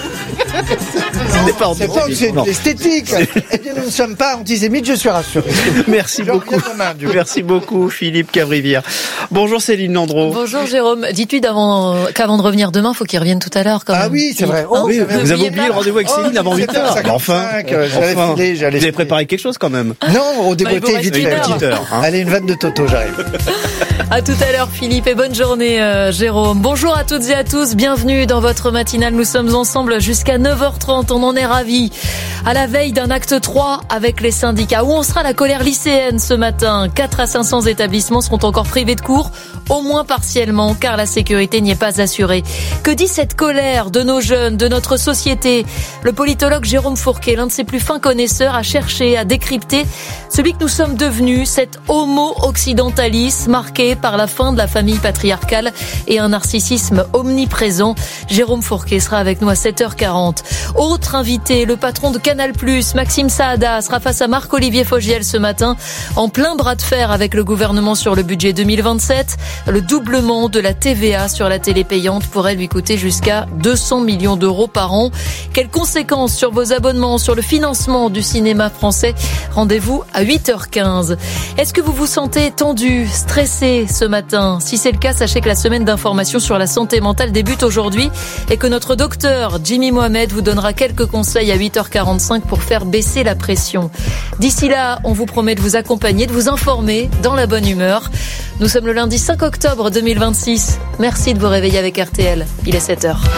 C'est pas c'est pas c'est esthétique. Eh bien, nous ne sommes pas antisémites, je suis rassuré. Merci je beaucoup. Main, Merci beaucoup, Philippe Cavrivière. Bonjour Céline Landreau. Bonjour Jérôme. Dites-lui d'avant, qu'avant de revenir demain, faut qu'il revienne tout à l'heure. Quand ah même. oui, c'est vrai. Oh, oui, vous avez oublié pas. Le rendez-vous avec Céline oh, avant huit heures. Enfin, j'allais enfin filer, j'allais vous avez préparé quelque chose quand même. Non, au dégoûté vite fait. Petite heure. Hein. Allez, une vanne de Toto, j'arrive. À tout à l'heure, Philippe, et bonne journée, euh, Jérôme. Bonjour à toutes et à tous. Bienvenue dans votre matinale. Nous sommes ensemble jusqu'à neuf heures trente. On en est ravis. À la veille d'un acte trois avec les syndicats. Où en sera la colère lycéenne ce matin? quatre à cinq cents établissements seront encore privés de cours, au moins partiellement, car la sécurité n'y est pas assurée. Que dit cette colère de nos jeunes, de notre société? Le politologue Jérôme Fourquet, l'un de ses plus fins connaisseurs, a cherché à décrypter celui que nous sommes devenus, cet homo-occidentalisme marqué par la fin de la famille patriarcale et un narcissisme omniprésent. Jérôme Fourquet sera avec nous à sept heures quarante. Autre invité, le patron de Canal plus, Maxime Saada, sera face à Marc-Olivier Fogiel ce matin, en plein bras de fer avec le gouvernement sur le budget deux mille vingt-sept. Le doublement de la T V A sur la télé payante pourrait lui coûter jusqu'à deux cents millions d'euros par an. Quelles conséquences sur vos abonnements, sur le financement du cinéma français? Rendez-vous à huit heures quinze. Est-ce que vous vous sentez tendu, stressé ce matin? Si c'est le cas, sachez que la semaine d'information sur la santé mentale débute aujourd'hui et que notre docteur Jimmy Mohamed vous donnera quelques conseils à huit heures quarante-cinq pour faire baisser la pression. D'ici là, on vous promet de vous accompagner, de vous informer dans la bonne humeur. Nous sommes le lundi cinq octobre deux mille vingt-six. Merci de vous réveiller avec R T L. Il est sept heures.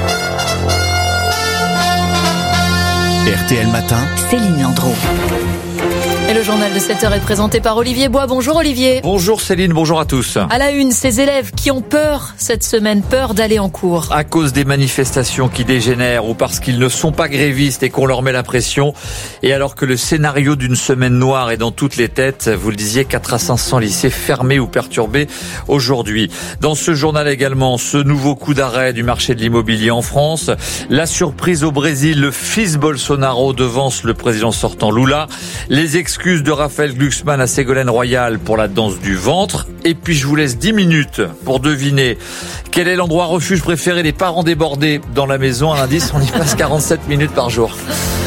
R T L Matin, Céline Landreau. Et le journal de sept heures est présenté par Olivier Bois. Bonjour Olivier. Bonjour Céline, bonjour à tous. À la une, ces élèves qui ont peur cette semaine, peur d'aller en cours. À cause des manifestations qui dégénèrent ou parce qu'ils ne sont pas grévistes et qu'on leur met la pression. Et alors que le scénario d'une semaine noire est dans toutes les têtes, vous le disiez, quatre à cinq cents lycées fermés ou perturbés aujourd'hui. Dans ce journal également, ce nouveau coup d'arrêt du marché de l'immobilier en France. La surprise au Brésil, le fils Bolsonaro devance le président sortant Lula. Les excuses de Raphaël Glucksmann à Ségolène Royal pour la danse du ventre. Et puis je vous laisse dix minutes pour deviner quel est l'endroit refuge préféré des parents débordés dans la maison. Un indice, on y passe quarante-sept minutes par jour.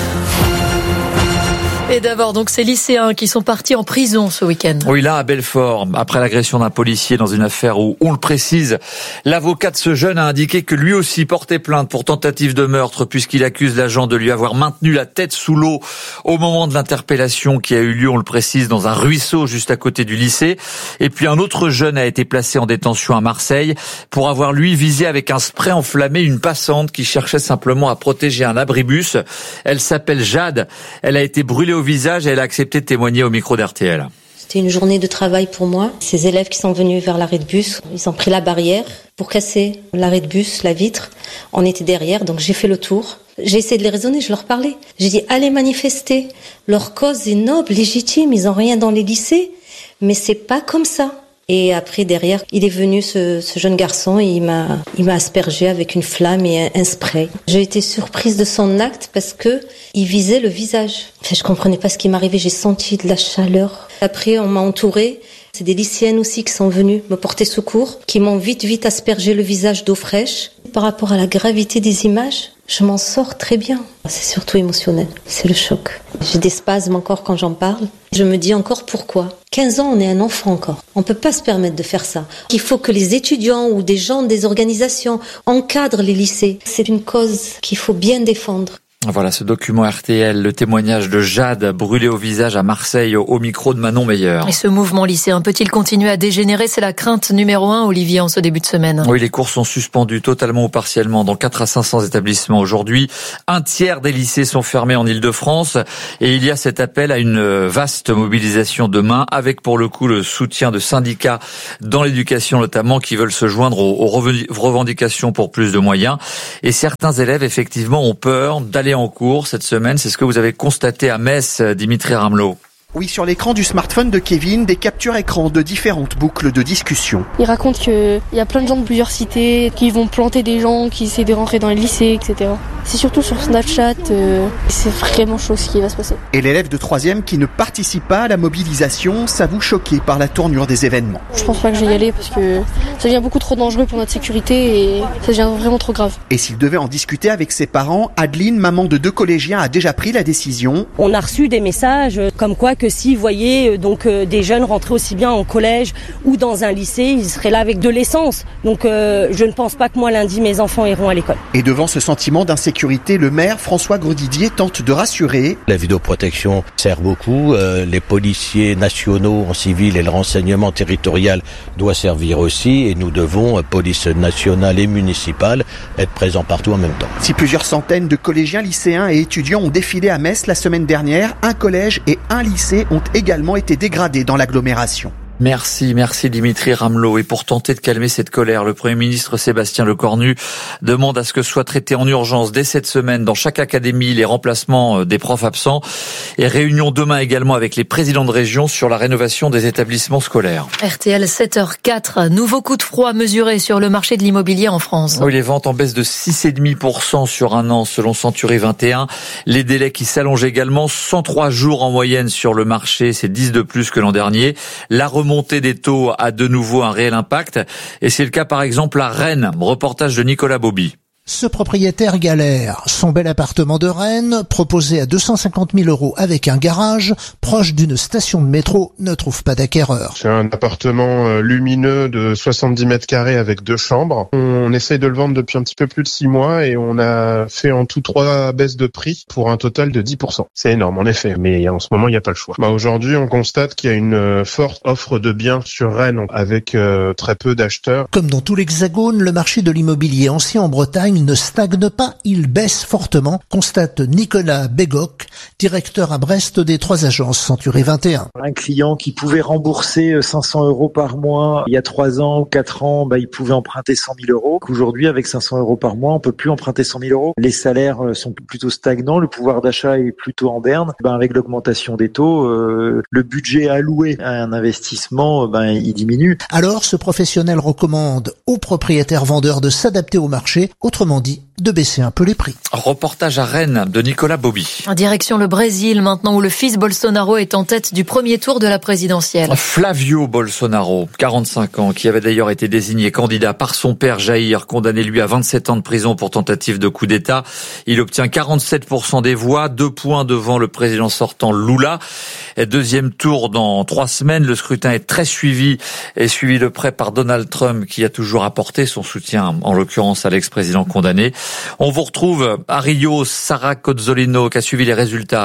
Et d'abord, donc, ces lycéens qui sont partis en prison ce week-end. Oui, là, à Belfort, après l'agression d'un policier dans une affaire où, on le précise, l'avocat de ce jeune a indiqué que lui aussi portait plainte pour tentative de meurtre puisqu'il accuse l'agent de lui avoir maintenu la tête sous l'eau au moment de l'interpellation qui a eu lieu, on le précise, dans un ruisseau juste à côté du lycée. Et puis un autre jeune a été placé en détention à Marseille pour avoir, lui, visé avec un spray enflammé une passante qui cherchait simplement à protéger un abribus. Elle s'appelle Jade. Elle a été brûlée au au visage et elle a accepté de témoigner au micro d'R T L. C'était une journée de travail pour moi. Ces élèves qui sont venus vers l'arrêt de bus, ils ont pris la barrière pour casser l'arrêt de bus, la vitre. On était derrière, donc j'ai fait le tour. J'ai essayé de les raisonner, je leur parlais. J'ai dit, allez manifester. Leur cause est noble, légitime, ils ont rien dans les lycées. Mais c'est pas comme ça. Et après, derrière, il est venu, ce, ce jeune garçon, et il m'a, il m'a aspergé avec une flamme et un, un spray. J'ai été surprise de son acte parce que il visait le visage. Enfin, je comprenais pas ce qui m'arrivait, j'ai senti de la chaleur. Après, on m'a entourée. C'est des lycéennes aussi qui sont venues me porter secours, qui m'ont vite, vite aspergé le visage d'eau fraîche. Par rapport à la gravité des images, je m'en sors très bien. C'est surtout émotionnel, c'est le choc. J'ai des spasmes encore quand j'en parle. Je me dis encore pourquoi. quinze ans, on est un enfant encore. On peut pas se permettre de faire ça. Il faut que les étudiants ou des gens des organisations encadrent les lycées. C'est une cause qu'il faut bien défendre. Voilà ce document R T L, le témoignage de Jade brûlé au visage à Marseille au micro de Manon Meyer. Et ce mouvement lycéen peut-il continuer à dégénérer? C'est la crainte numéro un, Olivier, en ce début de semaine. Oui, les cours sont suspendus totalement ou partiellement dans quatre à cinq cents établissements aujourd'hui. Un tiers des lycées sont fermés en Île-de-France et il y a cet appel à une vaste mobilisation demain avec pour le coup le soutien de syndicats dans l'éducation notamment qui veulent se joindre aux revendications pour plus de moyens. Et certains élèves effectivement ont peur d'aller en cours cette semaine, c'est ce que vous avez constaté à Metz, Dimitri Ramelot. Oui, sur l'écran du smartphone de Kevin, des captures écran de différentes boucles de discussion. Il raconte qu'il y a plein de gens de plusieurs cités qui vont planter des gens, qui essaient de rentrer dans les lycées, et cetera. C'est surtout sur Snapchat, euh, c'est vraiment chaud ce qui va se passer. Et l'élève de troisième qui ne participe pas à la mobilisation s'avoue choqué par la tournure des événements. Je pense pas que je vais y aller parce que ça devient beaucoup trop dangereux pour notre sécurité et ça devient vraiment trop grave. Et s'il devait en discuter avec ses parents, Adeline, maman de deux collégiens, a déjà pris la décision. On a reçu des messages comme quoi que si vous voyez donc euh, des jeunes rentrer aussi bien en collège ou dans un lycée, ils seraient là avec de l'essence. Donc euh, je ne pense pas que moi lundi mes enfants iront à l'école. Et devant ce sentiment d'insécurité, le maire François Grosdidier tente de rassurer. La vidéoprotection sert beaucoup, euh, les policiers nationaux en civil et le renseignement territorial doit servir aussi et nous devons, police nationale et municipale, être présents partout en même temps. Si plusieurs centaines de collégiens, lycéens et étudiants ont défilé à Metz la semaine dernière, un collège et un lycée ont également été dégradés dans l'agglomération. Merci, merci Dimitri Ramelot. Et pour tenter de calmer cette colère, le Premier ministre Sébastien Lecornu demande à ce que soient traités en urgence dès cette semaine dans chaque académie les remplacements des profs absents et réunion demain également avec les présidents de région sur la rénovation des établissements scolaires. R T L sept heures quatre, nouveau coup de froid mesuré sur le marché de l'immobilier en France. Oui, les ventes en baisse de six virgule cinq pour cent sur un an selon Century vingt et un. Les délais qui s'allongent également, cent trois jours en moyenne sur le marché, c'est dix de plus que l'an dernier. La remontée des taux a de nouveau un réel impact et c'est le cas par exemple à Rennes. Reportage de Nicolas Bobby. Ce propriétaire galère. Son bel appartement de Rennes, proposé à deux cent cinquante mille euros avec un garage, proche d'une station de métro, ne trouve pas d'acquéreur. C'est un appartement lumineux de soixante-dix mètres carrés avec deux chambres. On essaye de le vendre depuis un petit peu plus de six mois et on a fait en tout trois baisses de prix pour un total de dix pour cent. C'est énorme en effet, mais en ce moment il n'y a pas le choix. Bah, aujourd'hui on constate qu'il y a une forte offre de biens sur Rennes avec euh, très peu d'acheteurs. Comme dans tout l'Hexagone, le marché de l'immobilier ancien en Bretagne ne stagne pas, il baisse fortement, constate Nicolas Bégoc, directeur à Brest des trois agences Century vingt et un. Un client qui pouvait rembourser cinq cents euros par mois il y a trois ans ou quatre ans, bah, il pouvait emprunter cent mille euros. Aujourd'hui, avec cinq cents euros par mois, on peut plus emprunter cent mille euros. Les salaires sont plutôt stagnants, le pouvoir d'achat est plutôt en berne. Bah, avec l'augmentation des taux, euh, le budget alloué à un investissement, bah, il diminue. Alors, ce professionnel recommande aux propriétaires vendeurs de s'adapter au marché, autrement dit, de baisser un peu les prix. Reportage à Rennes de Nicolas Bobby. En direction le Brésil, maintenant où le fils Bolsonaro est en tête du premier tour de la présidentielle. Flavio Bolsonaro, quarante-cinq ans, qui avait d'ailleurs été désigné candidat par son père Jair, condamné lui à vingt-sept ans de prison pour tentative de coup d'État. Il obtient quarante-sept pour cent des voix, deux points devant le président sortant Lula. Deuxième tour dans trois semaines. Le scrutin est très suivi et suivi de près par Donald Trump, qui a toujours apporté son soutien, en l'occurrence à l'ex-président condamné. On vous retrouve à Rio, Sarah Cozzolino, qui a suivi les résultats.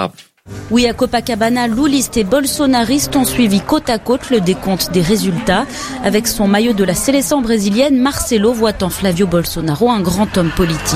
Oui, à Copacabana, loulistes et bolsonaristes ont suivi côte à côte le décompte des résultats. Avec son maillot de la sélection brésilienne, Marcelo voit en Flavio Bolsonaro un grand homme politique.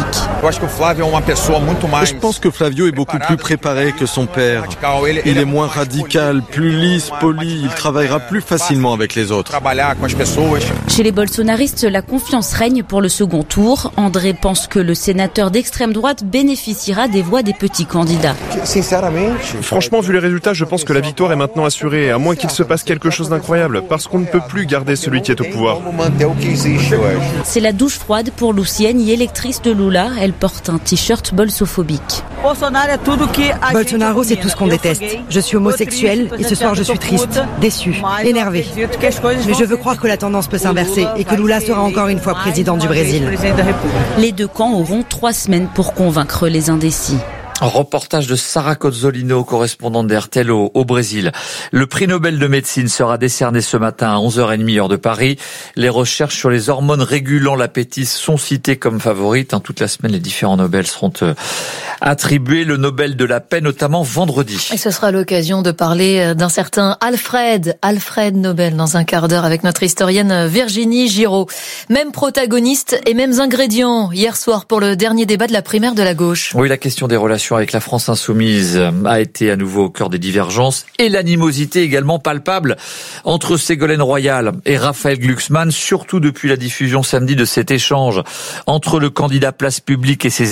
Je pense que Flavio est beaucoup plus préparé que son père. Il est moins radical, plus lisse, poli, il travaillera plus facilement avec les autres. Chez les bolsonaristes, la confiance règne pour le second tour. André pense que le sénateur d'extrême droite bénéficiera des voix des petits candidats. Franchement, vu les résultats, je pense que la victoire est maintenant assurée, à moins qu'il se passe quelque chose d'incroyable, parce qu'on ne peut plus garder celui qui est au pouvoir. C'est la douche froide pour Lucienne, électrice de Lula. Elle porte un t-shirt bolsophobique. Bolsonaro, c'est tout ce qu'on déteste. Je suis homosexuelle et ce soir je suis triste, déçue, énervée. Mais je veux croire que la tendance peut s'inverser et que Lula sera encore une fois président du Brésil. Les deux camps auront trois semaines pour convaincre les indécis. Reportage de Sarah Cozzolino, correspondante d'R T L au, au Brésil. Le prix Nobel de médecine sera décerné ce matin à onze heures trente heure de Paris. Les recherches sur les hormones régulant l'appétit sont citées comme favorites. Hein, toute la semaine, les différents Nobel seront euh, attribués. Le Nobel de la paix, notamment vendredi. Et ce sera l'occasion de parler d'un certain Alfred, Alfred Nobel, dans un quart d'heure avec notre historienne Virginie Giraud. Même protagoniste et mêmes ingrédients hier soir pour le dernier débat de la primaire de la gauche. Oui, la question des relations avec la France insoumise a été à nouveau au cœur des divergences et l'animosité également palpable entre Ségolène Royal et Raphaël Glucksmann, surtout depuis la diffusion samedi de cet échange entre le candidat Place Publique et ses